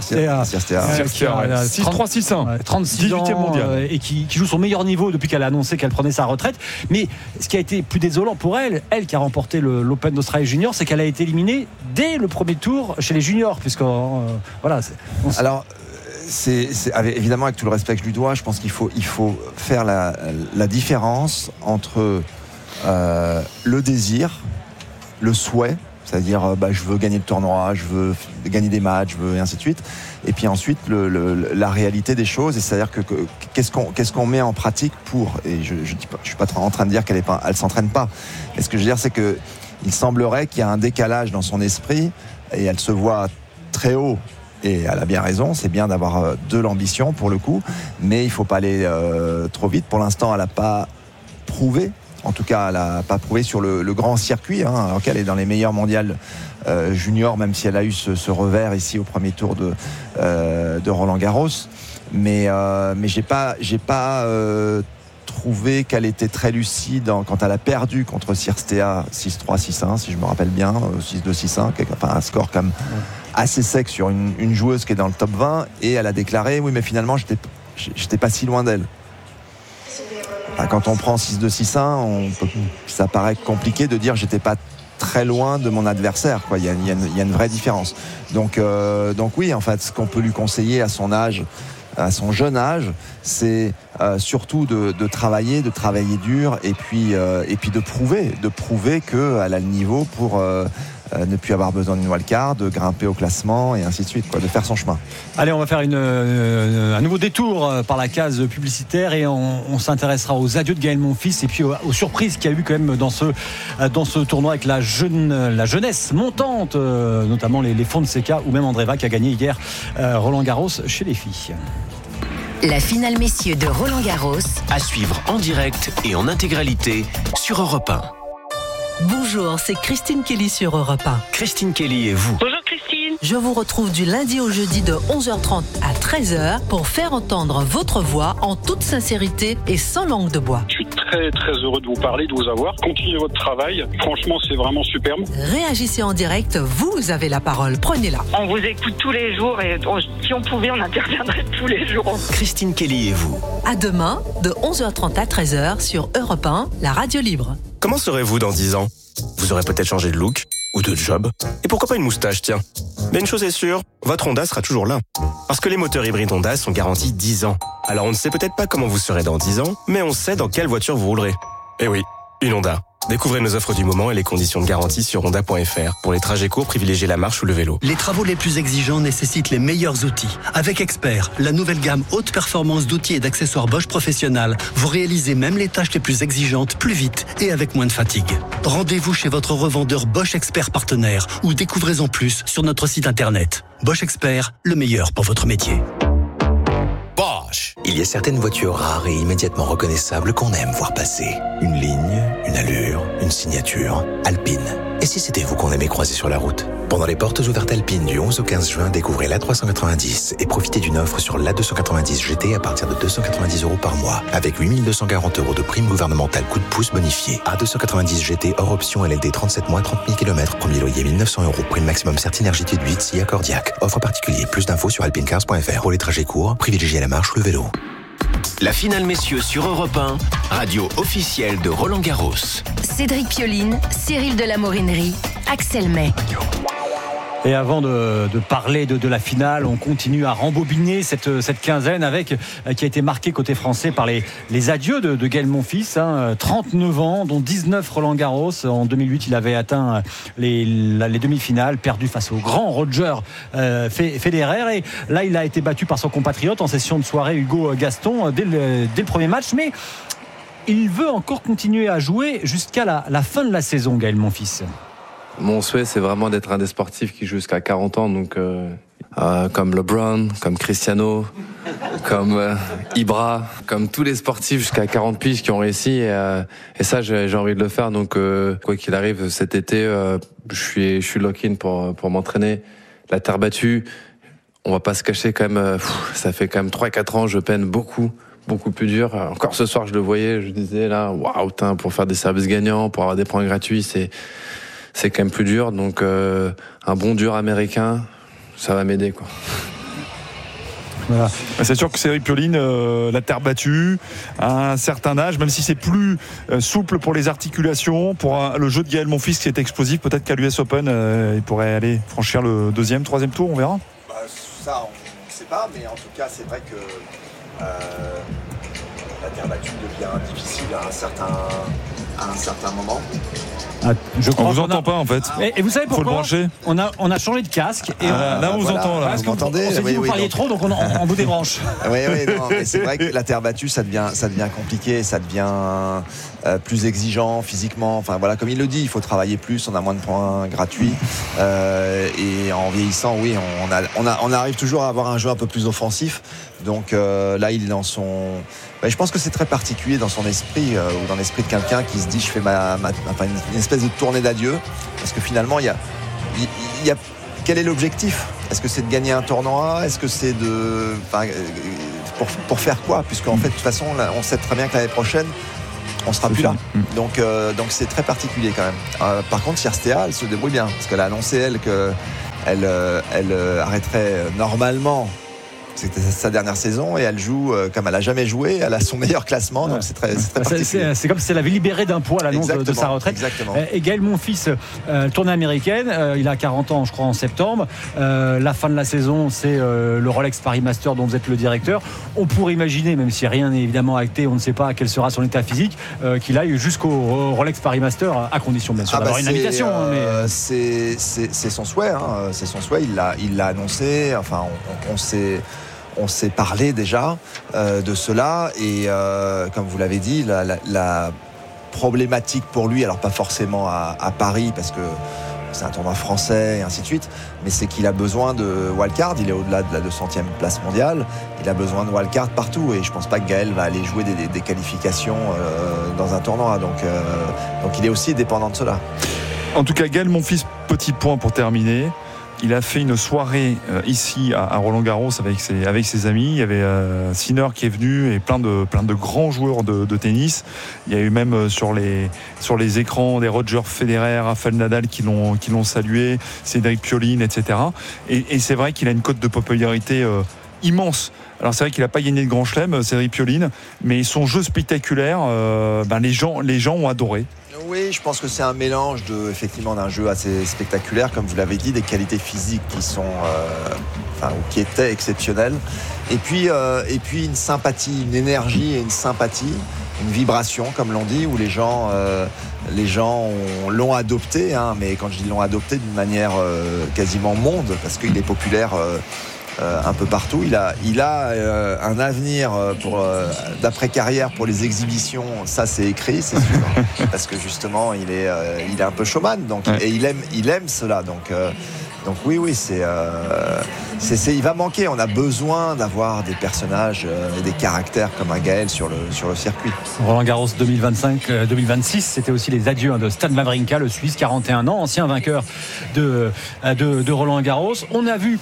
six trois six un, trente-six ans mondial, et qui, qui joue son meilleur niveau depuis qu'elle a annoncé qu'elle prenait sa retraite. Mais ce qui a été plus désolant pour elle, elle qui a remporté le, l'Open d'Australie Junior, c'est qu'elle a été éliminée dès le premier tour chez les juniors, puisque euh, voilà. C'est, on s- Alors. C'est, c'est, évidemment, avec tout le respect que je lui dois, je pense qu'il faut, il faut faire la, la différence entre euh, le désir, le souhait, c'est-à-dire bah, je veux gagner le tournoi, je veux gagner des matchs, je veux et ainsi de suite, et puis ensuite le, le, la réalité des choses, et c'est-à-dire que, que qu'est-ce qu'on, qu'est-ce qu'on met en pratique pour, et je ne je suis pas en train de dire qu'elle est pas, elle s'entraîne pas, mais ce que je veux dire c'est que il semblerait qu'il y a un décalage dans son esprit, et elle se voit très haut Et elle a bien raison, c'est bien d'avoir de l'ambition pour le coup, mais il ne faut pas aller euh, trop vite. Pour l'instant, elle n'a pas prouvé. En tout cas, elle n'a pas prouvé sur le, le grand circuit, hein, alors qu'elle est dans les meilleurs mondiales euh, juniors, même si elle a eu ce, ce revers ici au premier tour de, euh, de Roland Garros. Mais, euh, mais j'ai pas, j'ai pas euh, trouvé qu'elle était très lucide en, quand elle a perdu contre Cirstea six trois, six un, si je me rappelle bien, six deux, six un, enfin un score quand même assez sec sur une, une joueuse qui est dans le top vingt. Et elle a déclaré, oui, mais finalement, j'étais, j'étais pas si loin d'elle. Quand on prend six deux, six un, on peut, ça paraît compliqué de dire j'étais pas très loin de mon adversaire, quoi. Il y a, il y a, une, il y a une vraie différence. Donc, euh, donc oui, en fait, ce qu'on peut lui conseiller à son âge, à son jeune âge, c'est euh, surtout de, de travailler, de travailler dur, et puis, euh, et puis de prouver, de prouver qu'elle a le niveau pour euh, euh, ne plus avoir besoin d'une wildcard, de grimper au classement et ainsi de suite, quoi, de faire son chemin. Allez, on va faire une, euh, un nouveau détour par la case publicitaire et on, on s'intéressera aux adieux de Gaël Monfils et puis aux, aux surprises qu'il y a eu quand même dans ce, dans ce tournoi avec la, jeune, la jeunesse montante, euh, notamment les, les Fonseca ou même Andreeva qui a gagné hier euh, Roland Garros chez les filles. La finale messieurs de Roland Garros. À suivre en direct et en intégralité sur Europe un. Bonjour, c'est Christine Kelly sur Europe un. Christine Kelly et vous. Bonjour Christine. Je vous retrouve du lundi au jeudi de onze heures trente à treize heures pour faire entendre votre voix en toute sincérité et sans langue de bois. Je suis très très heureux de vous parler, de vous avoir. Continuez votre travail. Franchement, c'est vraiment superbe. Réagissez en direct, vous avez la parole. Prenez-la. On vous écoute tous les jours et on, si on pouvait, on interviendrait tous les jours. Christine Kelly et vous. À demain de onze heures trente à treize heures sur Europe un, la radio libre. Comment serez-vous dans dix ans ? Vous aurez peut-être changé de look ou de job. Et pourquoi pas une moustache, tiens. Mais une chose est sûre, votre Honda sera toujours là. Parce que les moteurs hybrides Honda sont garantis dix ans. Alors on ne sait peut-être pas comment vous serez dans dix ans, mais on sait dans quelle voiture vous roulerez. Eh oui, une Honda. Découvrez nos offres du moment et les conditions de garantie sur honda point f r. Pour les trajets courts, privilégiez la marche ou le vélo. Les travaux les plus exigeants nécessitent les meilleurs outils. Avec Expert, la nouvelle gamme haute performance d'outils et d'accessoires Bosch Professionnel, vous réalisez même les tâches les plus exigeantes plus vite et avec moins de fatigue. Rendez-vous chez votre revendeur Bosch Expert partenaire ou découvrez-en plus sur notre site internet. Bosch Expert, le meilleur pour votre métier. Bosch. Il y a certaines voitures rares et immédiatement reconnaissables qu'on aime voir passer. Une ligne, une allure, une signature. Alpine. Et si c'était vous qu'on aimait croiser sur la route ? Pendant les portes ouvertes Alpine du onze au quinze juin, découvrez l'A trois cent quatre-vingt-dix et profitez d'une offre sur l'A deux cent quatre-vingt-dix G T à partir de deux cent quatre-vingt-dix euros par mois, avec huit mille deux cent quarante euros de prime gouvernementale coup de pouce bonifié. A deux cent quatre-vingt-dix G T hors option L L D trente-sept mois, trente mille kilomètres, premier loyer mille neuf cents euros, prime maximum Certinergitude huit, si accordiaque. Offre particulier, plus d'infos sur alpinecars point f r. Pour les trajets courts, privilégiez la marche ou le vélo. La finale messieurs sur Europe un, radio officielle de Roland Garros. Cédric Pioline, Cyril de la Morinerie, Axel May. Et avant de, de parler de, de la finale, on continue à rembobiner cette, cette quinzaine avec qui a été marquée côté français par les, les adieux de, de Gaël Monfils, hein, trente-neuf ans, dont dix-neuf Roland Garros. En deux mille huit, il avait atteint les, les demi-finales, perdu face au grand Roger euh, Federer. Et là, il a été battu par son compatriote en session de soirée, Hugo Gaston, dès le, dès le premier match. Mais il veut encore continuer à jouer jusqu'à la, la fin de la saison, Gaël Monfils. Mon souhait, c'est vraiment d'être un des sportifs qui joue jusqu'à quarante ans, donc euh, euh, comme LeBron, comme Cristiano, comme euh, Ibra, comme tous les sportifs jusqu'à quarante piges qui ont réussi. Et, euh, et ça, j'ai, j'ai envie de le faire. Donc, euh, quoi qu'il arrive, cet été, euh, je suis, je suis lock-in pour pour m'entraîner. La terre battue, on va pas se cacher quand même. Euh, pff, ça fait quand même trois quatre ans, je peine beaucoup. beaucoup plus dur. Encore ce soir, je le voyais, je disais là, waouh, pour faire des services gagnants, pour avoir des points gratuits, c'est c'est quand même plus dur. Donc euh, un bon dur américain, ça va m'aider, quoi. Voilà. C'est sûr que Cédric Pioline, euh, la terre battue, à un certain âge, même si c'est plus euh, souple pour les articulations, pour un, le jeu de Gaël Monfils qui est explosif, peut-être qu'à l'U S Open, euh, il pourrait aller franchir le deuxième, troisième tour, on verra. Bah, ça, on ne sait pas, mais en tout cas, c'est vrai que euh, la terre battue devient difficile à un certain, à un certain moment. Ah, je crois on vous qu'on entend a... pas en fait. Et, et vous savez pourquoi? Faut le brancher. On a, on a changé de casque. Et ah, on... Là, on vous voilà, entend. Là. Vous m'entendez? On s'est dit oui, vous oui, parliez donc... trop, donc on, on, on vous débranche. Oui, oui, non, mais c'est vrai que la terre battue, ça devient, ça devient compliqué, ça devient euh, plus exigeant physiquement. Enfin voilà, comme il le dit, il faut travailler plus, on a moins de points gratuits. Euh, et en vieillissant, oui, on, a, on, a, on arrive toujours à avoir un jeu un peu plus offensif. Donc euh, là, il est dans son... Ben, je pense que c'est très particulier dans son esprit, euh, ou dans l'esprit de quelqu'un qui se dit, je fais ma, ma, enfin, une, une espèce de tournée d'adieu. Parce que finalement, il y a... Il, il y a quel est l'objectif? Est-ce que c'est de gagner un tournoi? Est-ce que c'est de... Enfin, pour, pour faire quoi? Puisqu'en fait, de toute façon, là, on sait très bien que l'année prochaine, on sera plus là. Donc, euh, donc c'est très particulier quand même. Euh, par contre, Cirstea, elle se débrouille bien. Parce qu'elle a annoncé, elle, qu'elle euh, elle, euh, arrêterait euh, normalement. C'était sa dernière saison et elle joue euh, comme elle a jamais joué. Elle a son meilleur classement, ouais. Donc c'est très, c'est très particulier. C'est, c'est comme si elle avait libéré d'un poids l'annonce de, de sa retraite. Exactement. Et Gaël Monfils, euh, tournée américaine, euh, il a quarante ans, je crois, en septembre. Euh, la fin de la saison, c'est euh, le Rolex Paris Master dont vous êtes le directeur. On pourrait imaginer, même si rien n'est évidemment acté, on ne sait pas quel sera son état physique, euh, qu'il aille jusqu'au Rolex Paris Master, à condition bien sûr ah d'avoir bah une invitation. Euh, mais... c'est, c'est, c'est son souhait, hein. C'est son souhait. Il l'a, il l'a annoncé. Enfin, on, on, on s'est On s'est parlé déjà euh, de cela et euh, comme vous l'avez dit, la, la, la problématique pour lui, alors pas forcément à, à Paris parce que c'est un tournoi français et ainsi de suite, mais c'est qu'il a besoin de wildcard, il est au-delà de la deux centième place mondiale, il a besoin de wildcard partout et je pense pas que Gaël va aller jouer des, des, des qualifications euh, dans un tournoi, donc, euh, donc il est aussi dépendant de cela. En tout cas, Gaël Monfils, petit point pour terminer. Il a fait une soirée euh, ici à, à Roland-Garros avec ses, avec ses amis. Il y avait euh, Sinner qui est venu et plein de, plein de grands joueurs de, de tennis. Il y a eu même euh, sur, les, sur les écrans des Roger Federer, Rafael Nadal qui l'ont, qui l'ont salué, Cédric Pioline, et cetera. Et, et c'est vrai qu'il a une cote de popularité euh, immense. Alors c'est vrai qu'il n'a pas gagné de grand chelem, Cédric Pioline, mais son jeu spectaculaire, euh, ben les gens, les gens ont adoré. Oui, je pense que c'est un mélange de, effectivement, d'un jeu assez spectaculaire, comme vous l'avez dit, des qualités physiques qui sont, euh, enfin, ou qui étaient exceptionnelles, et puis, euh, et puis une sympathie, une énergie et une sympathie, une vibration, comme l'on dit, où les gens, euh, les gens ont, l'ont adopté, hein, mais quand je dis l'ont adopté d'une manière euh, quasiment monde, parce qu'il est populaire. Euh, Euh, un peu partout. Il a, il a euh, un avenir pour, euh, d'après-carrière pour les exhibitions. Ça, c'est écrit, c'est sûr. Parce que justement, il est, euh, il est un peu showman. Donc, ouais. Et il aime, il aime cela. Donc, euh, donc oui, oui, c'est, euh, c'est, c'est, il va manquer. On a besoin d'avoir des personnages euh, et des caractères comme un Gaël sur le, sur le circuit. Roland Garros deux mille vingt-cinq deux mille vingt-six, c'était aussi les adieux hein, de Stan Wawrinka, le Suisse, quarante et un ans, ancien vainqueur de, de, de Roland Garros. On a vu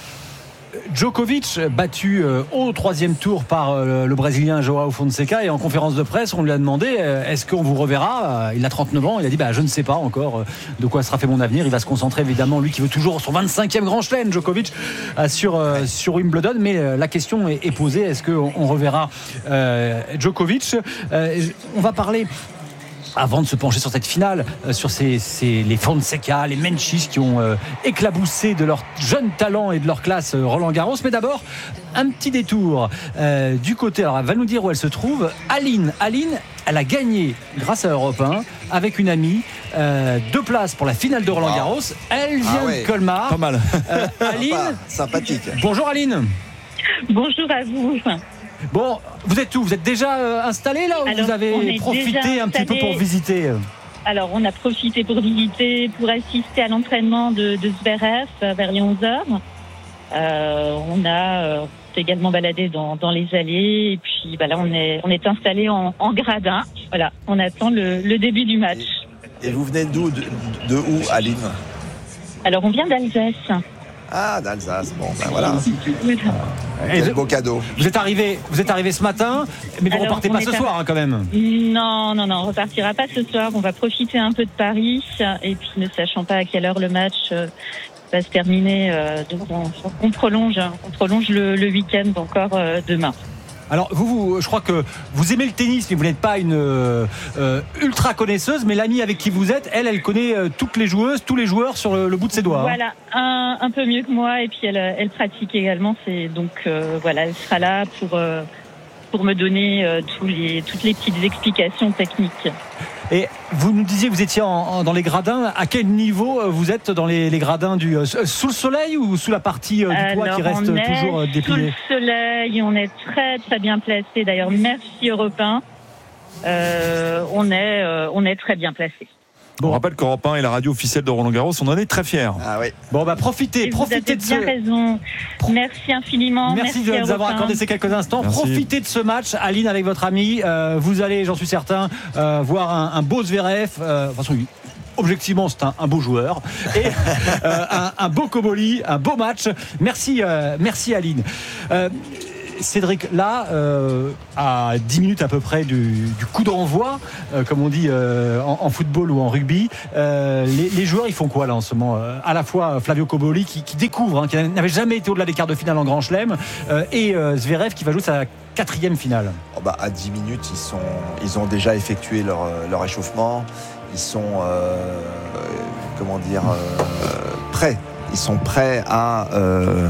Djokovic battu euh, au troisième tour par euh, le Brésilien João Fonseca, et en conférence de presse on lui a demandé euh, est-ce qu'on vous reverra. Il a trente-neuf ans, il a dit bah, je ne sais pas encore euh, de quoi sera fait mon avenir. Il va se concentrer évidemment, lui qui veut toujours son vingt-cinquième grand chelem, Djokovic, euh, sur, euh, sur Wimbledon, mais euh, la question est, est posée, est-ce qu'on on reverra euh, Djokovic. euh, On va parler avant de se pencher sur cette finale, euh, sur ces, ces, les Fonseca, les Menchis qui ont euh, éclaboussé de leur jeune talent et de leur classe euh, Roland Garros. Mais d'abord, un petit détour euh, du côté, alors elle va nous dire où elle se trouve. Aline, Aline, elle a gagné grâce à Europe un avec une amie euh, deux places pour la finale de Roland Garros. Elle vient ah ouais. de Colmar. Pas mal. Euh, Aline, sympathique. Bonjour Aline. Bonjour à vous. Bon, vous êtes où? Vous êtes déjà euh, installé là ou Alors, vous avez profité un petit peu pour visiter? Alors, on a profité pour visiter, pour assister à l'entraînement de, de Zverev vers les onze heures. Euh, on a euh, également baladé dans, dans les allées et puis bah, là, on est, on est installé en, en gradin. Voilà, on attend le, le début du match. Et, et vous venez d'où, de, de où, Aline? Alors, on vient d'Alsace. Ah, d'Alsace, bon, ben voilà. Quel beau cadeau. Vous êtes arrivé, vous êtes arrivé ce matin, mais vous Alors, repartez pas ce soir hein, quand même. Non, non, non, on repartira pas ce soir. On va profiter un peu de Paris et puis ne sachant pas à quelle heure le match euh, va se terminer, euh, donc on, on prolonge, on prolonge le, le week-end encore euh, demain. Alors vous, vous, je crois que vous aimez le tennis, mais vous n'êtes pas une euh, ultra connaisseuse. Mais l'amie avec qui vous êtes, elle, elle connaît euh, toutes les joueuses, tous les joueurs sur le, le bout de ses doigts. Voilà, hein. un, un peu mieux que moi. Et puis elle, elle pratique également. C'est donc euh, voilà, elle sera là pour euh, pour me donner euh, tous les toutes les petites explications techniques. Et vous nous disiez que vous étiez en, en, dans les gradins. À quel niveau vous êtes dans les, les gradins du, euh, sous le soleil ou sous la partie euh, du toit Alors, qui reste toujours euh, dépliée? Sous le soleil, on est très très bien placé. D'ailleurs, merci Europe un. Euh, on est euh, on est très bien placé. Bon. On rappelle qu'Europe un est la radio officielle de Roland-Garros, on en est très fiers. Ah oui. Bon bah profitez, Et profitez vous de avez bien ce... raison. Merci infiniment. Merci, merci de nous avoir accordé ces quelques instants. Merci. Profitez de ce match, Aline, avec votre ami. Euh, vous allez, j'en suis certain, euh, voir un, un beau Zverev. Euh, de toute façon, objectivement, c'est un, un beau joueur. Et euh, un, un beau Koboli, un beau match. Merci, euh, merci Aline. Euh, Cédric, là, euh, à dix minutes à peu près du, du coup d'envoi, euh, comme on dit euh, en, en football ou en rugby, euh, les, les joueurs, ils font quoi là en ce moment? euh, À la fois Flavio Koboli qui, qui découvre, hein, qui n'avait jamais été au-delà des quarts de finale en Grand Chelem, euh, et euh, Zverev qui va jouer sa quatrième finale. Oh bah, à dix minutes, ils, sont, ils ont déjà effectué leur, leur échauffement. Ils sont, euh, comment dire, euh, prêts. Ils sont prêts à... Euh,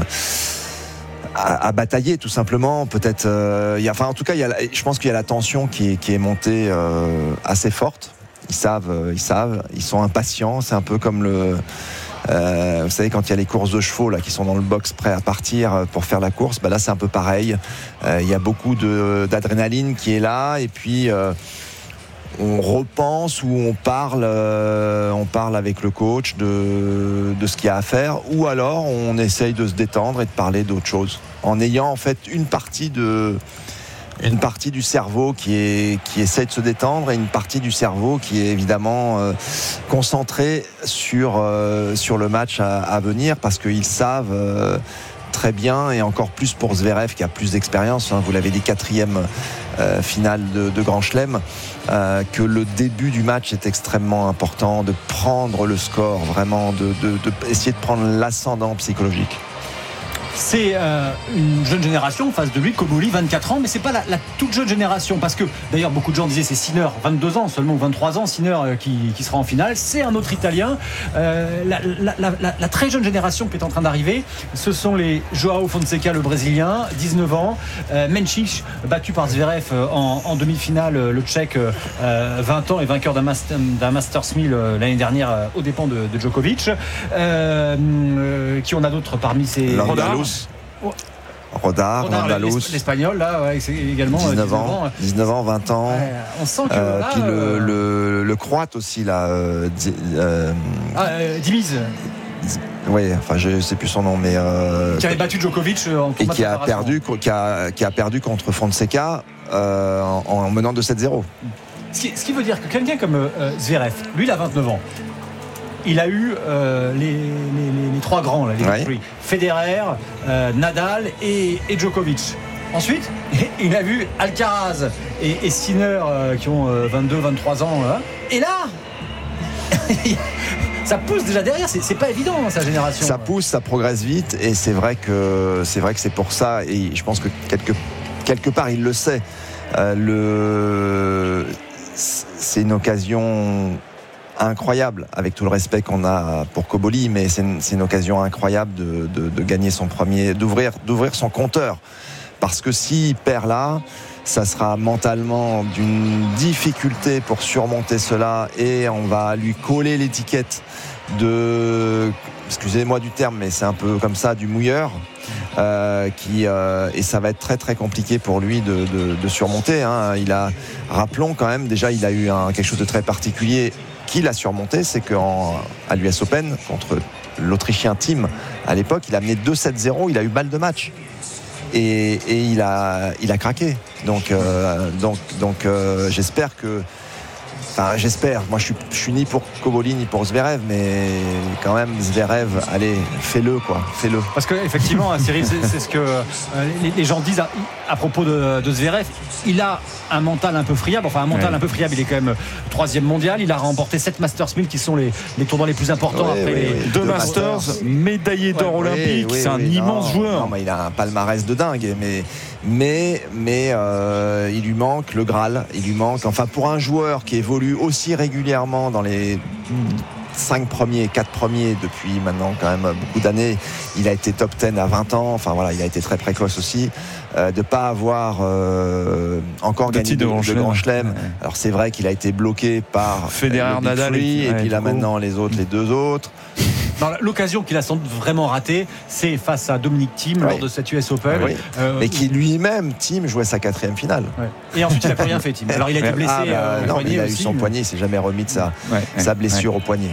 À, à batailler tout simplement. Peut-être, euh, y a, enfin en tout cas, y a, je pense qu'il y a la tension qui est, qui est montée euh, assez forte. Ils savent, euh, ils savent, ils sont impatients. C'est un peu comme le, euh, vous savez, quand il y a les courses de chevaux là qui sont dans le box prêts à partir pour faire la course. Bah là, c'est un peu pareil. Il euh, y a beaucoup de, d'adrénaline qui est là, et puis. Euh, on repense ou on parle, euh, on parle avec le coach de, de ce qu'il y a à faire, ou alors on essaye de se détendre et de parler d'autre chose, en ayant en fait une partie de, une partie du cerveau qui est qui essaie de se détendre et une partie du cerveau qui est évidemment euh, concentrée sur euh, sur le match à, à venir, parce qu'ils savent. Euh, très bien, et encore plus pour Zverev qui a plus d'expérience, hein, vous l'avez dit, quatrième euh, finale de, de Grand Chelem, euh, que le début du match est extrêmement important, de prendre le score, vraiment de, de, de essayer de prendre l'ascendant psychologique. C'est euh, une jeune génération en face de lui, Koboli, vingt-quatre ans, mais c'est pas la, la toute jeune génération, parce que d'ailleurs beaucoup de gens disaient c'est Sinner, vingt-deux ans seulement, ou vingt-trois ans, Sinner euh, qui, qui sera en finale. C'est un autre Italien. Euh, la, la, la, la, la très jeune génération qui est en train d'arriver, ce sont les Joao Fonseca, le Brésilien, dix-neuf ans, euh, Mencic, battu par Zverev euh, en, en demi-finale, le Tchèque, euh, vingt ans et vainqueur d'un, master, d'un Masters mille euh, l'année dernière euh, aux dépens de, de Djokovic. Euh, euh, qui on a d'autres parmi ces... Rodalus. Oh. Rodar, Andalous, l'espagnol là, ouais, c'est également dix-neuf ans, dix-neuf ans, vingt ans. Ouais, on sent que euh, là, puis le, euh... le, le croate aussi là, euh, euh, ah, euh, Dimiz. Oui, enfin je sais plus son nom, mais euh, qui avait battu Djokovic en et qui a perdu, qui a, qui a perdu contre Fonseca euh, en, en menant de sept zéro. Ce qui, ce qui veut dire que quelqu'un comme euh, Zverev, lui, il a vingt-neuf ans. Il a eu euh, les, les, les, les trois grands, là, les ouais. Three. Federer, euh, Nadal et, et Djokovic. Ensuite, il a vu Alcaraz et, et Sinner euh, qui ont euh, vingt-deux, vingt-trois ans. Là. Et là, ça pousse déjà derrière. C'est, c'est pas évident dans sa génération. Ça pousse, ça progresse vite, et c'est vrai que c'est vrai que c'est pour ça. Et je pense que quelque quelque part, il le sait. Euh, le, c'est une occasion incroyable, avec tout le respect qu'on a pour Koboli, mais c'est une, c'est une occasion incroyable de, de, de gagner son premier, d'ouvrir, d'ouvrir son compteur, parce que s'il perd là, ça sera mentalement d'une difficulté pour surmonter cela, et on va lui coller l'étiquette de, excusez-moi du terme, mais c'est un peu comme ça, du mouilleur, euh, qui, euh, et ça va être très très compliqué pour lui de, de, de surmonter, hein. Il a, rappelons quand même, déjà il a eu un, quelque chose de très particulier qu'il a surmonté, c'est qu'à l'U S Open contre l'Autrichien Thiem à l'époque, il a mené deux sept zéro, il a eu balle de match, et, et il a il a craqué. Donc euh, donc donc euh, j'espère que Enfin, j'espère. Moi, je suis, je suis ni pour Koboli ni pour Zverev, mais quand même, Zverev, allez, fais-le, quoi, fais-le. Parce que effectivement, Cyril, c'est, c'est ce que euh, les, les gens disent à, à propos de, de Zverev. Il a un mental un peu friable. Enfin, un mental ouais. un peu friable. Il est quand même troisième mondial. Il a remporté sept Masters mille, qui sont les, les tournois les plus importants ouais, après ouais, les ouais. deux, deux Masters, Masters, médaillé d'or ouais, olympique. Ouais, c'est ouais, un ouais, immense non, joueur. Non, mais il a un palmarès de dingue, mais. Mais, mais euh, il lui manque le Graal. Il lui manque, enfin, pour un joueur qui évolue aussi régulièrement dans les cinq premiers, quatre premiers depuis maintenant quand même beaucoup d'années. Il a été top dix à vingt ans. Enfin voilà, il a été très précoce aussi. Euh, de pas avoir euh, encore de gagné de, de, de Grand Chelem. Ouais. Alors c'est vrai qu'il a été bloqué par Federer, Nadal et, et puis là maintenant les autres, les deux autres. Non, l'occasion qu'il a sans doute vraiment ratée, c'est face à Dominic Thiem oui. lors de cette U S Open. Oui. Euh, Mais qui lui-même, Thiem, jouait sa quatrième finale. Ouais. Et ensuite, il n'a plus rien fait, Thiem. Alors il a été blessé. Ah, bah, euh, non, poignet il a aussi, eu son mais... poignet, il s'est jamais remis de sa, ouais, sa blessure ouais. au poignet.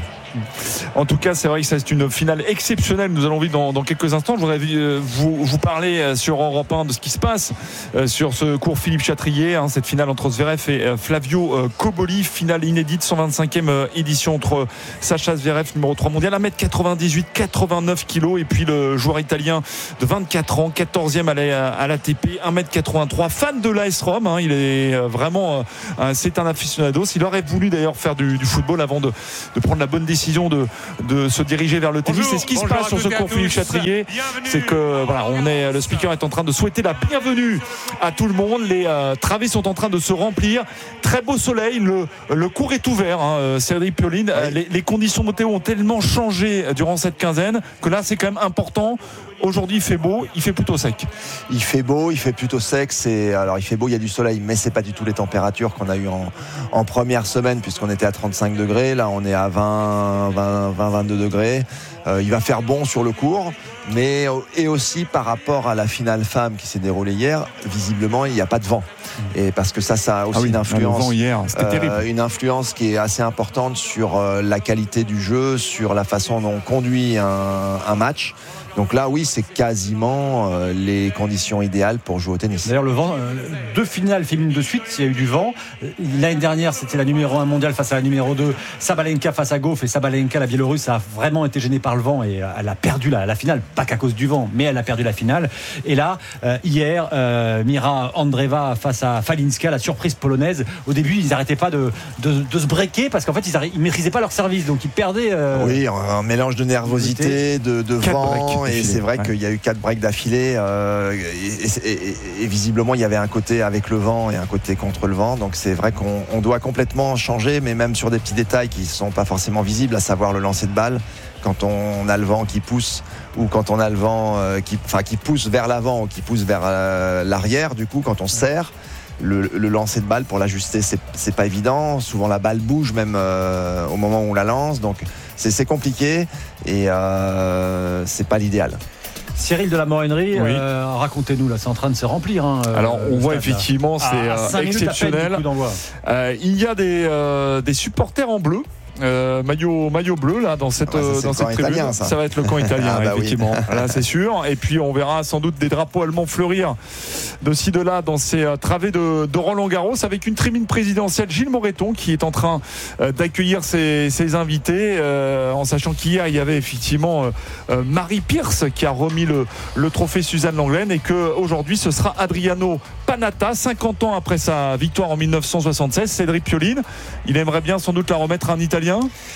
En tout cas, c'est vrai que c'est une finale exceptionnelle. Nous allons vivre dans, dans quelques instants. Je voudrais vous, vous parler sur Europe un de ce qui se passe sur ce cours Philippe Chatrier, hein, cette finale entre Zverev et Flavio Cobolli, finale inédite, cent vingt-cinquième édition entre Sacha Zverev, numéro trois mondial, un mètre quatre-vingt-dix-huit, quatre-vingt-neuf kilos, et puis le joueur italien de vingt-quatre ans, quatorzième à la, à l'A T P, un mètre quatre-vingt-trois, fan de l'A S Rome, hein, il est vraiment, c'est un aficionados. Il aurait voulu d'ailleurs faire du, du football avant de, de prendre la bonne décision De, de se diriger vers le tennis. Bonjour, c'est ce qui se passe sur ce cours Philippe Chatrier. C'est que voilà, on est, le speaker est en train de souhaiter la bienvenue à tout le monde. Les euh, travées sont en train de se remplir. Très beau soleil. Le, le cours est ouvert. Hein, Cédric Pioline. Oui. Les, les conditions météo ont tellement changé durant cette quinzaine que là, c'est quand même important. Aujourd'hui, il fait beau, il fait plutôt sec. Il fait beau, il fait plutôt sec. C'est, alors, il fait beau, il y a du soleil, mais c'est pas du tout les températures qu'on a eues en, en première semaine, puisqu'on était à trente-cinq degrés. Là, on est à vingt, vingt, vingt-deux degrés. Euh, il va faire bon sur le cours, mais et aussi par rapport à la finale femme qui s'est déroulée hier, visiblement, il n'y a pas de vent. Et parce que ça, ça a aussi ah oui, une influence. Le vent hier, c'était terrible. Euh, une influence qui est assez importante sur euh, la qualité du jeu, sur la façon dont on conduit un, un match. Donc là, oui, c'est quasiment euh, les conditions idéales pour jouer au tennis. D'ailleurs, le vent, euh, deux finales féminines de suite, il y a eu du vent. L'année dernière, c'était la numéro un mondiale face à la numéro deux, Sabalenka face à Gauff. Et Sabalenka, la Biélorusse, a vraiment été gênée par le vent et elle a perdu la, la finale. Pas qu'à cause du vent, mais elle a perdu la finale. Et là, euh, hier, euh, Mira Andreeva face à Falinska, la surprise polonaise. Au début, ils n'arrêtaient pas de, de, de se breaker parce qu'en fait, ils ne maîtrisaient pas leur service. Donc, ils perdaient. Euh, oui, un mélange de nervosité, de, de vent. Et c'est vrai ouais. qu'il y a eu quatre breaks d'affilée euh, et, et, et visiblement il y avait un côté avec le vent et un côté contre le vent, donc c'est vrai qu'on on doit complètement changer, mais même sur des petits détails qui ne sont pas forcément visibles, à savoir le lancer de balle quand on a le vent qui pousse ou quand on a le vent euh, qui, enfin, qui pousse vers l'avant ou qui pousse vers euh, l'arrière, du coup quand on serre Le, le lancer de balle pour l'ajuster, c'est, c'est pas évident. Souvent la balle bouge même euh, au moment où on la lance, donc c'est, c'est compliqué et euh, c'est pas l'idéal. Cyril de la Morennerie, oui. euh, racontez-nous là, c'est en train de se remplir. Hein, Alors on voit stade, effectivement, là. c'est euh, exceptionnel. Euh, il y a des, euh, des supporters en bleu. Euh, maillot, maillot bleu là dans cette, ah bah ça, dans cette tribune. Italien, ça. ça va être le camp italien ah bah effectivement. Oui. Là c'est sûr. Et puis on verra sans doute des drapeaux allemands fleurir de ci de là dans ces euh, travées de, de Roland Garros, avec une tribune présidentielle, Gilles Moreton qui est en train euh, d'accueillir ses, ses invités, euh, en sachant qu'hier il y avait effectivement euh, Marie Pierce qui a remis le, le trophée Suzanne Lenglen, et qu'aujourd'hui ce sera Adriano Panatta, cinquante ans après sa victoire en dix-neuf cent soixante-seize. Cédric Pioline, il aimerait bien sans doute la remettre à un Italien.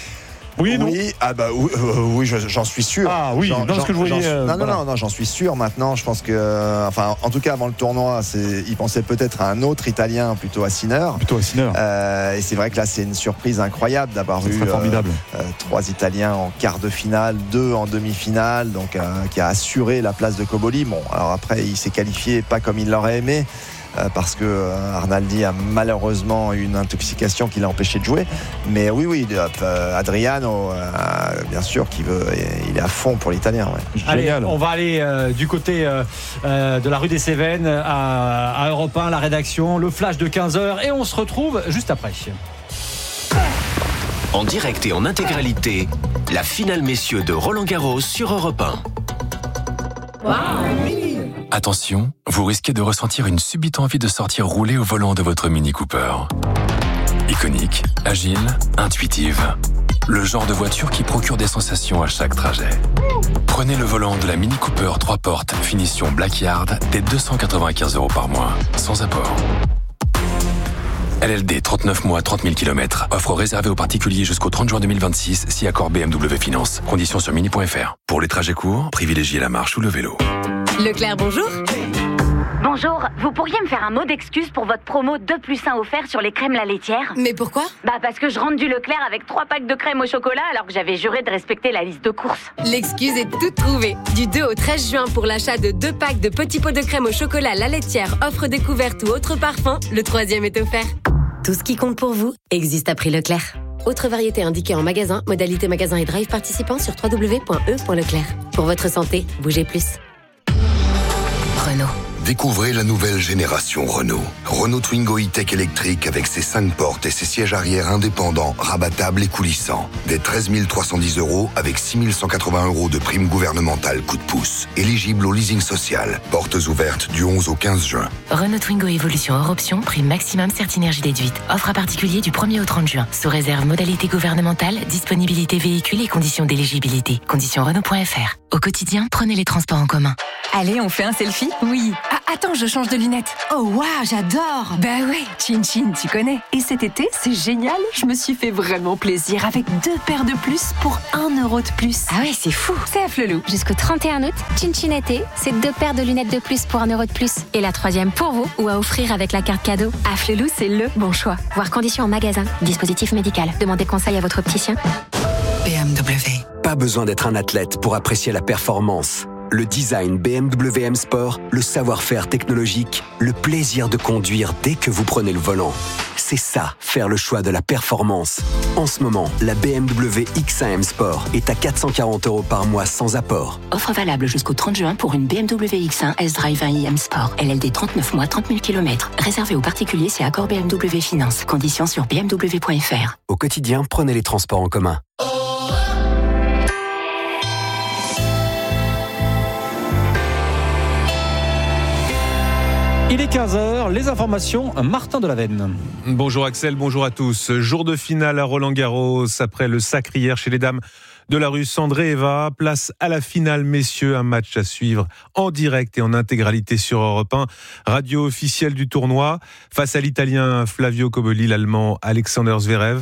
Oui, non oui, ah bah oui, euh, oui j'en suis sûr. Ah oui, j'en, non, ce que je voyais. Euh, non, voilà. non, non, j'en suis sûr. Maintenant, je pense que, euh, enfin, en tout cas, avant le tournoi, c'est, il pensait peut-être à un autre Italien, plutôt à Sinner. Plutôt à Sinner. Euh, et c'est vrai que là, c'est une surprise incroyable d'avoir ça eu formidable. Euh, euh, trois Italiens en quart de finale, deux en demi-finale, donc euh, qui a assuré la place de Cobolli. Bon, alors après, il s'est qualifié pas comme il l'aurait aimé. Euh, parce que euh, Arnaldi a malheureusement eu une intoxication qui l'a empêché de jouer, mais oui oui euh, Adriano euh, bien sûr qui veut, il est à fond pour l'Italien. Ouais. Allez, on va aller euh, du côté euh, euh, de la rue des Cévennes à, à Europe un, la rédaction, le flash de quinze heures, et on se retrouve juste après. En direct et en intégralité, la finale messieurs de Roland Garros sur Europe un. Wow. Attention, vous risquez de ressentir une subite envie de sortir rouler au volant de votre Mini Cooper. Iconique, agile, intuitive. Le genre de voiture qui procure des sensations à chaque trajet. Prenez le volant de la Mini Cooper trois portes finition Blackyard dès deux cent quatre-vingt-quinze euros par mois, sans apport. L L D, trente-neuf mois, trente mille kilomètres. Offre réservée aux particuliers jusqu'au trente juin deux mille vingt-six, si accord B M W Finance. Conditions sur mini point f r. Pour les trajets courts, privilégiez la marche ou le vélo. Leclerc, bonjour. Bonjour, vous pourriez me faire un mot d'excuse pour votre promo deux plus un offert sur les crèmes la laitière? Mais pourquoi? Bah parce que je rentre du Leclerc avec trois packs de crème au chocolat alors que j'avais juré de respecter la liste de courses. L'excuse est toute trouvée. Du deux au treize juin pour l'achat de deux packs de petits pots de crème au chocolat la laitière, offre découverte ou autre parfum, le troisième est offert. Tout ce qui compte pour vous existe à prix Leclerc. Autre variété indiquée en magasin, modalité magasin et drive participant sur w w w point e point leclerc. Pour votre santé, bougez plus. Renault. Découvrez la nouvelle génération Renault. Renault Twingo e-Tech électrique avec ses cinq portes et ses sièges arrière indépendants, rabattables et coulissants. Dès treize mille trois cent dix euros avec six mille cent quatre-vingts euros de prime gouvernementale coup de pouce. Éligible au leasing social. Portes ouvertes du onze au quinze juin. Renault Twingo Evolution hors option, prime maximum Certinergie déduite. Offre à particulier du premier au trente juin. Sous réserve modalité gouvernementale, disponibilité véhicule et conditions d'éligibilité. Conditions Renault point f r. Au quotidien, prenez les transports en commun. Allez, on fait un selfie? Oui. Ah, attends, je change de lunettes. Oh, waouh, j'adore. Bah ouais, Chin Chin, tu connais. Et cet été, c'est génial. Je me suis fait vraiment plaisir avec deux paires de plus pour un euro de plus. Ah ouais, c'est fou. C'est à Flelou. Jusqu'au trente et un août, Chin Chin été, c'est deux paires de lunettes de plus pour un euro de plus. Et la troisième pour vous ou à offrir avec la carte cadeau. À Flelou, c'est le bon choix. Voir conditions en magasin. Dispositif médical. Demandez conseil à votre opticien. B M W. Pas besoin d'être un athlète pour apprécier la performance. Le design B M W M Sport, le savoir-faire technologique, le plaisir de conduire dès que vous prenez le volant. C'est ça, faire le choix de la performance. En ce moment, la B M W X un M Sport est à quatre cent quarante euros par mois sans apport. Offre valable jusqu'au trente juin pour une B M W X un S-Drive un i M Sport. L L D trente-neuf mois, trente mille kilomètres. Réservé aux particuliers, c'est accord B M W Finance. Conditions sur b m w point f r. Au quotidien, prenez les transports en commun. Il est quinze heures, les informations, Martin Delavenne. Bonjour Axel, bonjour à tous. Jour de finale à Roland-Garros, après le sacre hier chez les dames de la Russe Andreeva. Place à la finale, messieurs, un match à suivre en direct et en intégralité sur Europe un. Radio officielle du tournoi, face à l'Italien Flavio Cobolli, l'Allemand Alexander Zverev.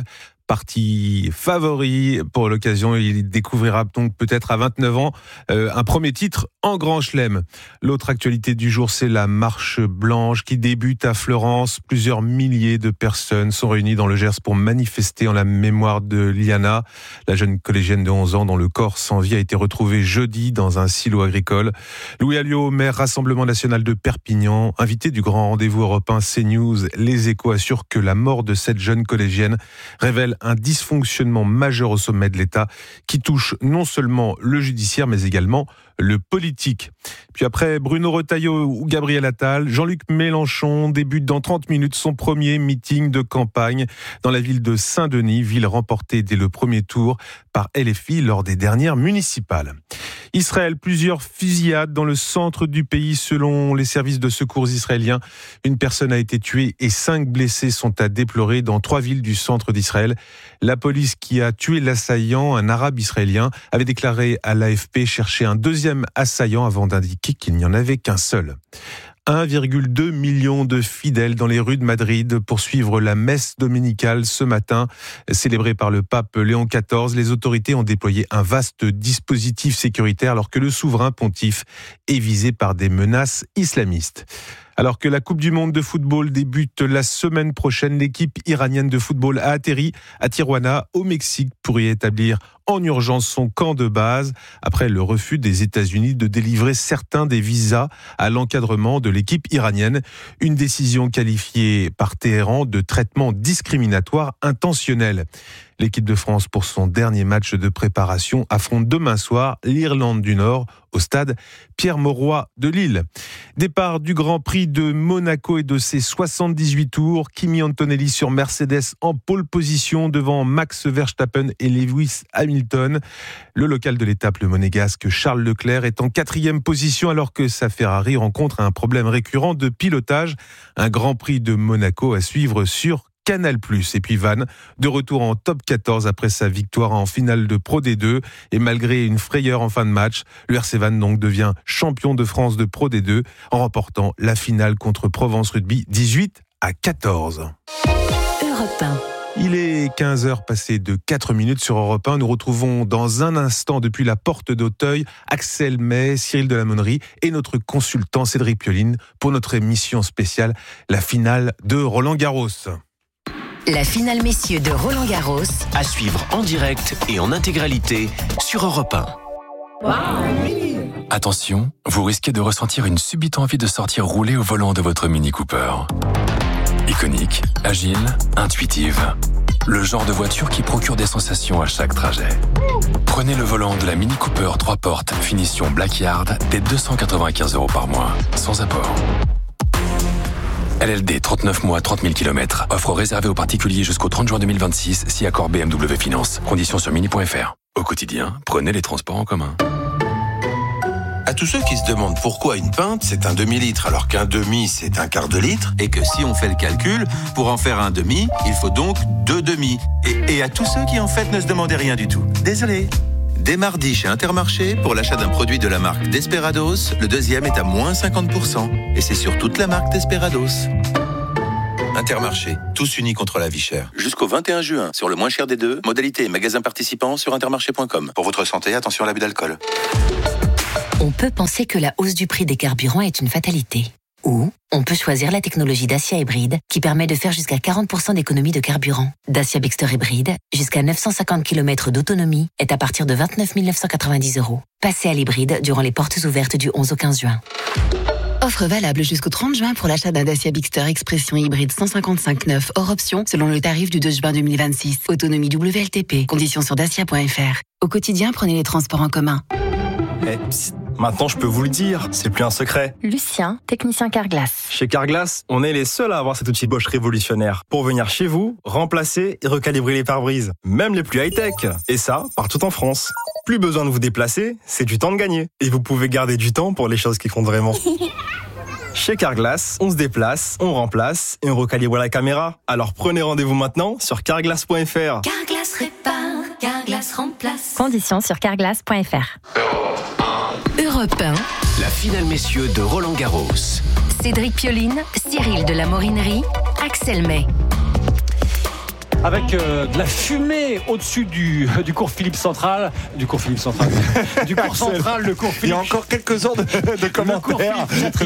Parti favori pour l'occasion, il découvrira donc peut-être à vingt-neuf ans euh, un premier titre en Grand Chelem. L'autre actualité du jour, c'est la marche blanche qui débute à Florence. Plusieurs milliers de personnes sont réunies dans le Gers pour manifester en la mémoire de Liana, la jeune collégienne de onze ans dont le corps sans vie a été retrouvé jeudi dans un silo agricole. Louis Alliot, maire Rassemblement National de Perpignan, invité du grand rendez-vous européen CNews, Les Échos assure que la mort de cette jeune collégienne révèle un dysfonctionnement majeur au sommet de l'État qui touche non seulement le judiciaire mais également le politique. Puis après Bruno Retailleau ou Gabriel Attal, Jean-Luc Mélenchon débute dans trente minutes son premier meeting de campagne dans la ville de Saint-Denis, ville remportée dès le premier tour par L F I lors des dernières municipales. Israël, plusieurs fusillades dans le centre du pays selon les services de secours israéliens. Une personne a été tuée et cinq blessés sont à déplorer dans trois villes du centre d'Israël. La police qui a tué l'assaillant, un arabe israélien, avait déclaré à l'A F P chercher un deuxième assaillant avant d'indiquer qu'il n'y en avait qu'un seul. un virgule deux million de fidèles dans les rues de Madrid pour suivre la messe dominicale ce matin, célébrée par le pape Léon quatorze. Les autorités ont déployé un vaste dispositif sécuritaire alors que le souverain pontife est visé par des menaces islamistes. Alors que la Coupe du Monde de football débute la semaine prochaine, l'équipe iranienne de football a atterri à Tijuana, au Mexique, pour y établir en urgence son camp de base, après le refus des États-Unis de délivrer certains des visas à l'encadrement de l'équipe iranienne. Une décision qualifiée par Téhéran de traitement discriminatoire intentionnel. L'équipe de France, pour son dernier match de préparation, affronte demain soir l'Irlande du Nord au stade Pierre-Mauroy de Lille. Départ du Grand Prix de Monaco et de ses soixante-dix-huit tours. Kimi Antonelli sur Mercedes en pole position devant Max Verstappen et Lewis Hamilton. Le local de l'étape, le monégasque Charles Leclerc, est en quatrième position alors que sa Ferrari rencontre un problème récurrent de pilotage. Un Grand Prix de Monaco à suivre sur Canal plus. Et puis Vannes, de retour en top quatorze après sa victoire en finale de Pro D deux. Et malgré une frayeur en fin de match, le R C Vannes donc devient champion de France de Pro D deux en remportant la finale contre Provence Rugby dix-huit à quatorze. Europe un. Il est quinze heures passées de quatre minutes sur Europe un. Nous retrouvons dans un instant depuis la porte d'Auteuil Axel May, Cyril Delamonnerie et notre consultant Cédric Pioline pour notre émission spéciale, la finale de Roland-Garros. La finale messieurs de Roland-Garros. À suivre en direct et en intégralité sur Europe un. Attention, vous risquez de ressentir une subite envie de sortir rouler au volant de votre Mini Cooper. Iconique, agile, intuitive. Le genre de voiture qui procure des sensations à chaque trajet. Prenez le volant de la Mini Cooper trois portes, finition Black Yard, dès deux cent quatre-vingt-quinze euros par mois, sans apport. L L D, trente-neuf mois, trente mille kilomètres. Offre réservée aux particuliers jusqu'au trente juin deux mille vingt-six, si accord B M W Finance. Conditions sur mini point f r. Au quotidien, prenez les transports en commun. À tous ceux qui se demandent pourquoi une pinte, c'est un demi-litre, alors qu'un demi, c'est un quart de litre, et que si on fait le calcul, pour en faire un demi, il faut donc deux demi. Et, et à tous ceux qui en fait ne se demandaient rien du tout. Désolé. Dès mardi chez Intermarché, pour l'achat d'un produit de la marque Desperados, le deuxième est à moins cinquante pour cent. Et c'est sur toute la marque Desperados. Intermarché, tous unis contre la vie chère. Jusqu'au vingt et un juin, sur le moins cher des deux, modalité et magasin participant sur intermarché point com. Pour votre santé, attention à l'abus d'alcool. On peut penser que la hausse du prix des carburants est une fatalité. Ou on peut choisir la technologie Dacia Hybride qui permet de faire jusqu'à quarante pour cent d'économie de carburant. Dacia Bixter Hybride, jusqu'à neuf cent cinquante kilomètres d'autonomie, est à partir de vingt-neuf mille neuf cent quatre-vingt-dix euros. Passez à l'hybride durant les portes ouvertes du onze au quinze juin. Offre valable jusqu'au trente juin pour l'achat d'un Dacia Bixter Expression hybride cent cinquante-cinq neuf hors option selon le tarif du deux juin deux mille vingt-six. Autonomie W L T P. Conditions sur dacia point f r. Au quotidien, prenez les transports en commun. Eh, psst, maintenant je peux vous le dire, c'est plus un secret. Lucien, technicien Carglass. Chez Carglass, on est les seuls à avoir cet outil Bosch révolutionnaire pour venir chez vous, remplacer et recalibrer les pare-brises, même les plus high-tech. Et ça, partout en France. Plus besoin de vous déplacer, c'est du temps de gagner. Et vous pouvez garder du temps pour les choses qui comptent vraiment. Chez Carglass, on se déplace, on remplace et on recalibre la caméra. Alors prenez rendez-vous maintenant sur carglass point f r. Carglass répare, Carglass remplace. Conditions sur carglass point f r. Europe un. La finale messieurs de Roland-Garros. Cédric Pioline, Cyril de la Morinerie, Axel May. Avec euh, de la fumée au-dessus du, du cours Philippe Central, du cours Philippe Central, du cours Central, le cours Philippe. Il y a encore quelques heures de, de commentaires.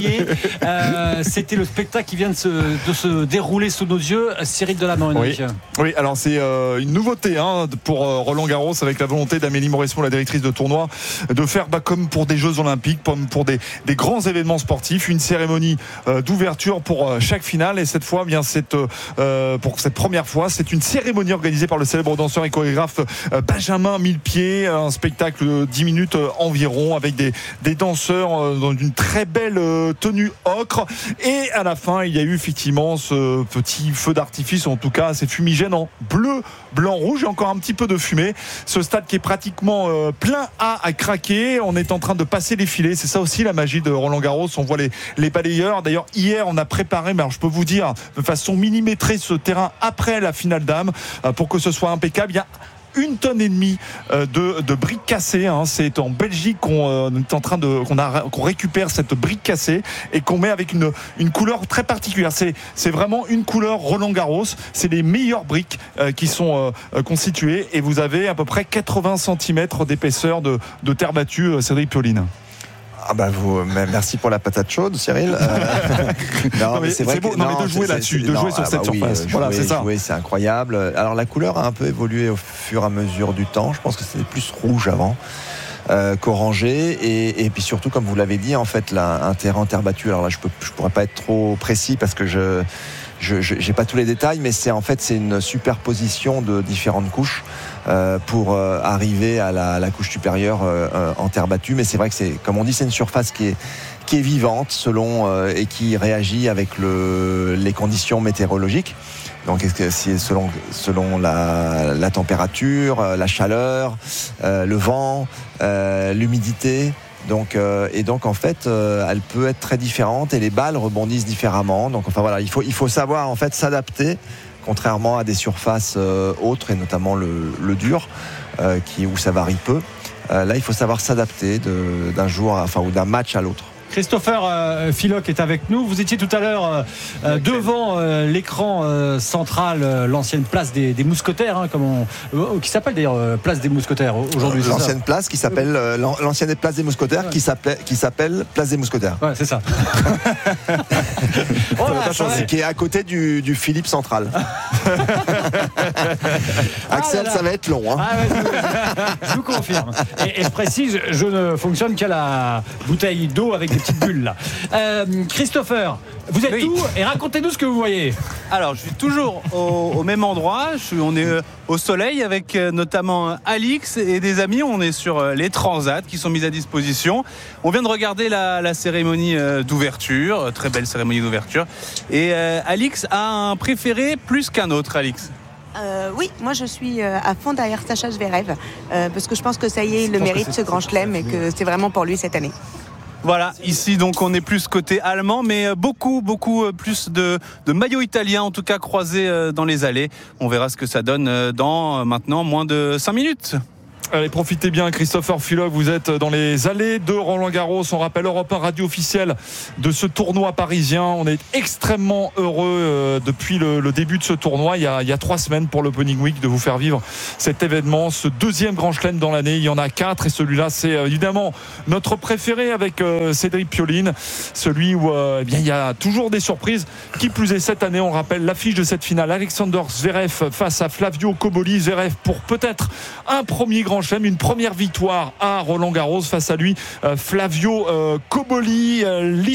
euh, C'était le spectacle qui vient de se, de se dérouler sous nos yeux. Cyril Delamonnerie. Oui. oui, alors c'est euh, une nouveauté hein, pour euh, Roland-Garros avec la volonté d'Amélie Mauresmo, la directrice de tournoi, de faire bah, comme pour des Jeux Olympiques, comme pour des, des grands événements sportifs, une cérémonie euh, d'ouverture pour euh, chaque finale. Et cette fois, bien cette, euh, pour cette première fois, c'est une cérémonie organisée par le célèbre danseur et chorégraphe Benjamin Millepied, un spectacle de dix minutes environ avec des, des danseurs dans une très belle tenue ocre, et à la fin il y a eu effectivement ce petit feu d'artifice, en tout cas ces fumigènes en bleu, blanc, rouge et encore un petit peu de fumée. Ce stade qui est pratiquement plein à, à craquer, on est en train de passer les filets, c'est ça aussi la magie de Roland-Garros, on voit les, les balayeurs. D'ailleurs hier on a préparé, mais alors je peux vous dire de façon millimétrée ce terrain après la finale d'âme pour que ce soit impeccable. Il y a une tonne et demie de, de briques cassées. Hein. C'est en Belgique qu'on est en train de qu'on, a, qu'on récupère cette brique cassée et qu'on met avec une, une couleur très particulière. C'est, c'est vraiment une couleur Roland-Garros. C'est les meilleures briques euh, qui sont euh, constituées, et vous avez à peu près quatre-vingts centimètres d'épaisseur de, de terre battue. Cédric Pioline. Ah bah vous, merci pour la patate chaude, Cyril. Euh, non, non, mais c'est vrai. C'est beau, que, non, non, mais de jouer là-dessus, de jouer sur ah cette bah surface. Oui, voilà, jouer, c'est ça. Jouer, c'est incroyable. Alors la couleur a un peu évolué au fur et à mesure du temps. Je pense que c'était plus rouge avant. Euh, qu'orangé et, et puis surtout, comme vous l'avez dit, en fait, là, un terrain en terre battue. Alors là, je peux, je pourrais pas être trop précis parce que je, je, je j'ai pas tous les détails, mais c'est en fait c'est une superposition de différentes couches euh, pour euh, arriver à la, la couche supérieure euh, euh, en terre battue. Mais c'est vrai que c'est, comme on dit, c'est une surface qui est qui est vivante selon euh, et qui réagit avec le, les conditions météorologiques. Donc, c'est selon, selon la, la température, la chaleur, euh, le vent, euh, l'humidité. Donc, euh, et donc, en fait, euh, elle peut être très différente et les balles rebondissent différemment. Donc, enfin voilà, il faut, il faut savoir en fait s'adapter, contrairement à des surfaces euh, autres et notamment le, le dur, euh, qui, où ça varie peu. Euh, là, il faut savoir s'adapter de, d'un jour, à, enfin, ou d'un match à l'autre. Christopher euh, Filoc est avec nous. Vous étiez tout à l'heure euh, devant euh, l'écran euh, central, euh, l'ancienne place des, des Mousquetaires, hein, comme on, euh, qui s'appelle d'ailleurs euh, place des Mousquetaires aujourd'hui. L'ancienne place qui s'appelle euh, l'ancienne place des Mousquetaires, ouais. qui s'appelle qui s'appelle place des Mousquetaires. Ouais, c'est ça. Voilà, ça qui est à côté du, du Philippe Central. Axel, ah là là. Ça va être long. Hein. Ah ouais, je, je vous confirme. Et, et je précise, je ne fonctionne qu'à la bouteille d'eau avec des petites bulles là. Euh, Christopher, vous êtes oui. où? Et racontez-nous ce que vous voyez. Alors, je suis toujours au, au même endroit. Je suis, on est euh, au soleil avec euh, notamment Alix et des amis. On est sur euh, les transats qui sont mis à disposition. On vient de regarder la, la cérémonie euh, d'ouverture, euh, très belle cérémonie d'ouverture. Et euh, Alix a un préféré plus qu'un autre, Alix. Euh, oui, moi je suis euh, à fond derrière Sacha Zverev euh, parce que je pense que ça y est, il le mérite ce grand chelem et que c'est vraiment pour lui cette année. Voilà, ici donc on est plus côté allemand, mais beaucoup, beaucoup plus de, de maillots italiens, en tout cas croisés dans les allées. On verra ce que ça donne dans maintenant moins de cinq minutes. Allez, profitez bien, Christopher Filoc, vous êtes dans les allées de Roland-Garros. On rappelle Europe un radio officielle de ce tournoi parisien. On est extrêmement heureux euh, depuis le, le début de ce tournoi, il y, a, il y a trois semaines pour l'Opening Week, de vous faire vivre cet événement, ce deuxième grand chelem dans l'année. Il y en a quatre et celui-là, c'est euh, évidemment notre préféré avec euh, Cédric Pioline, celui où euh, eh bien, il y a toujours des surprises. Qui plus est, cette année, on rappelle l'affiche de cette finale, Alexander Zverev face à Flavio Cobolli. Zverev pour peut-être un premier grand chelem, une première victoire à Roland-Garros face à lui, Flavio Cobolli.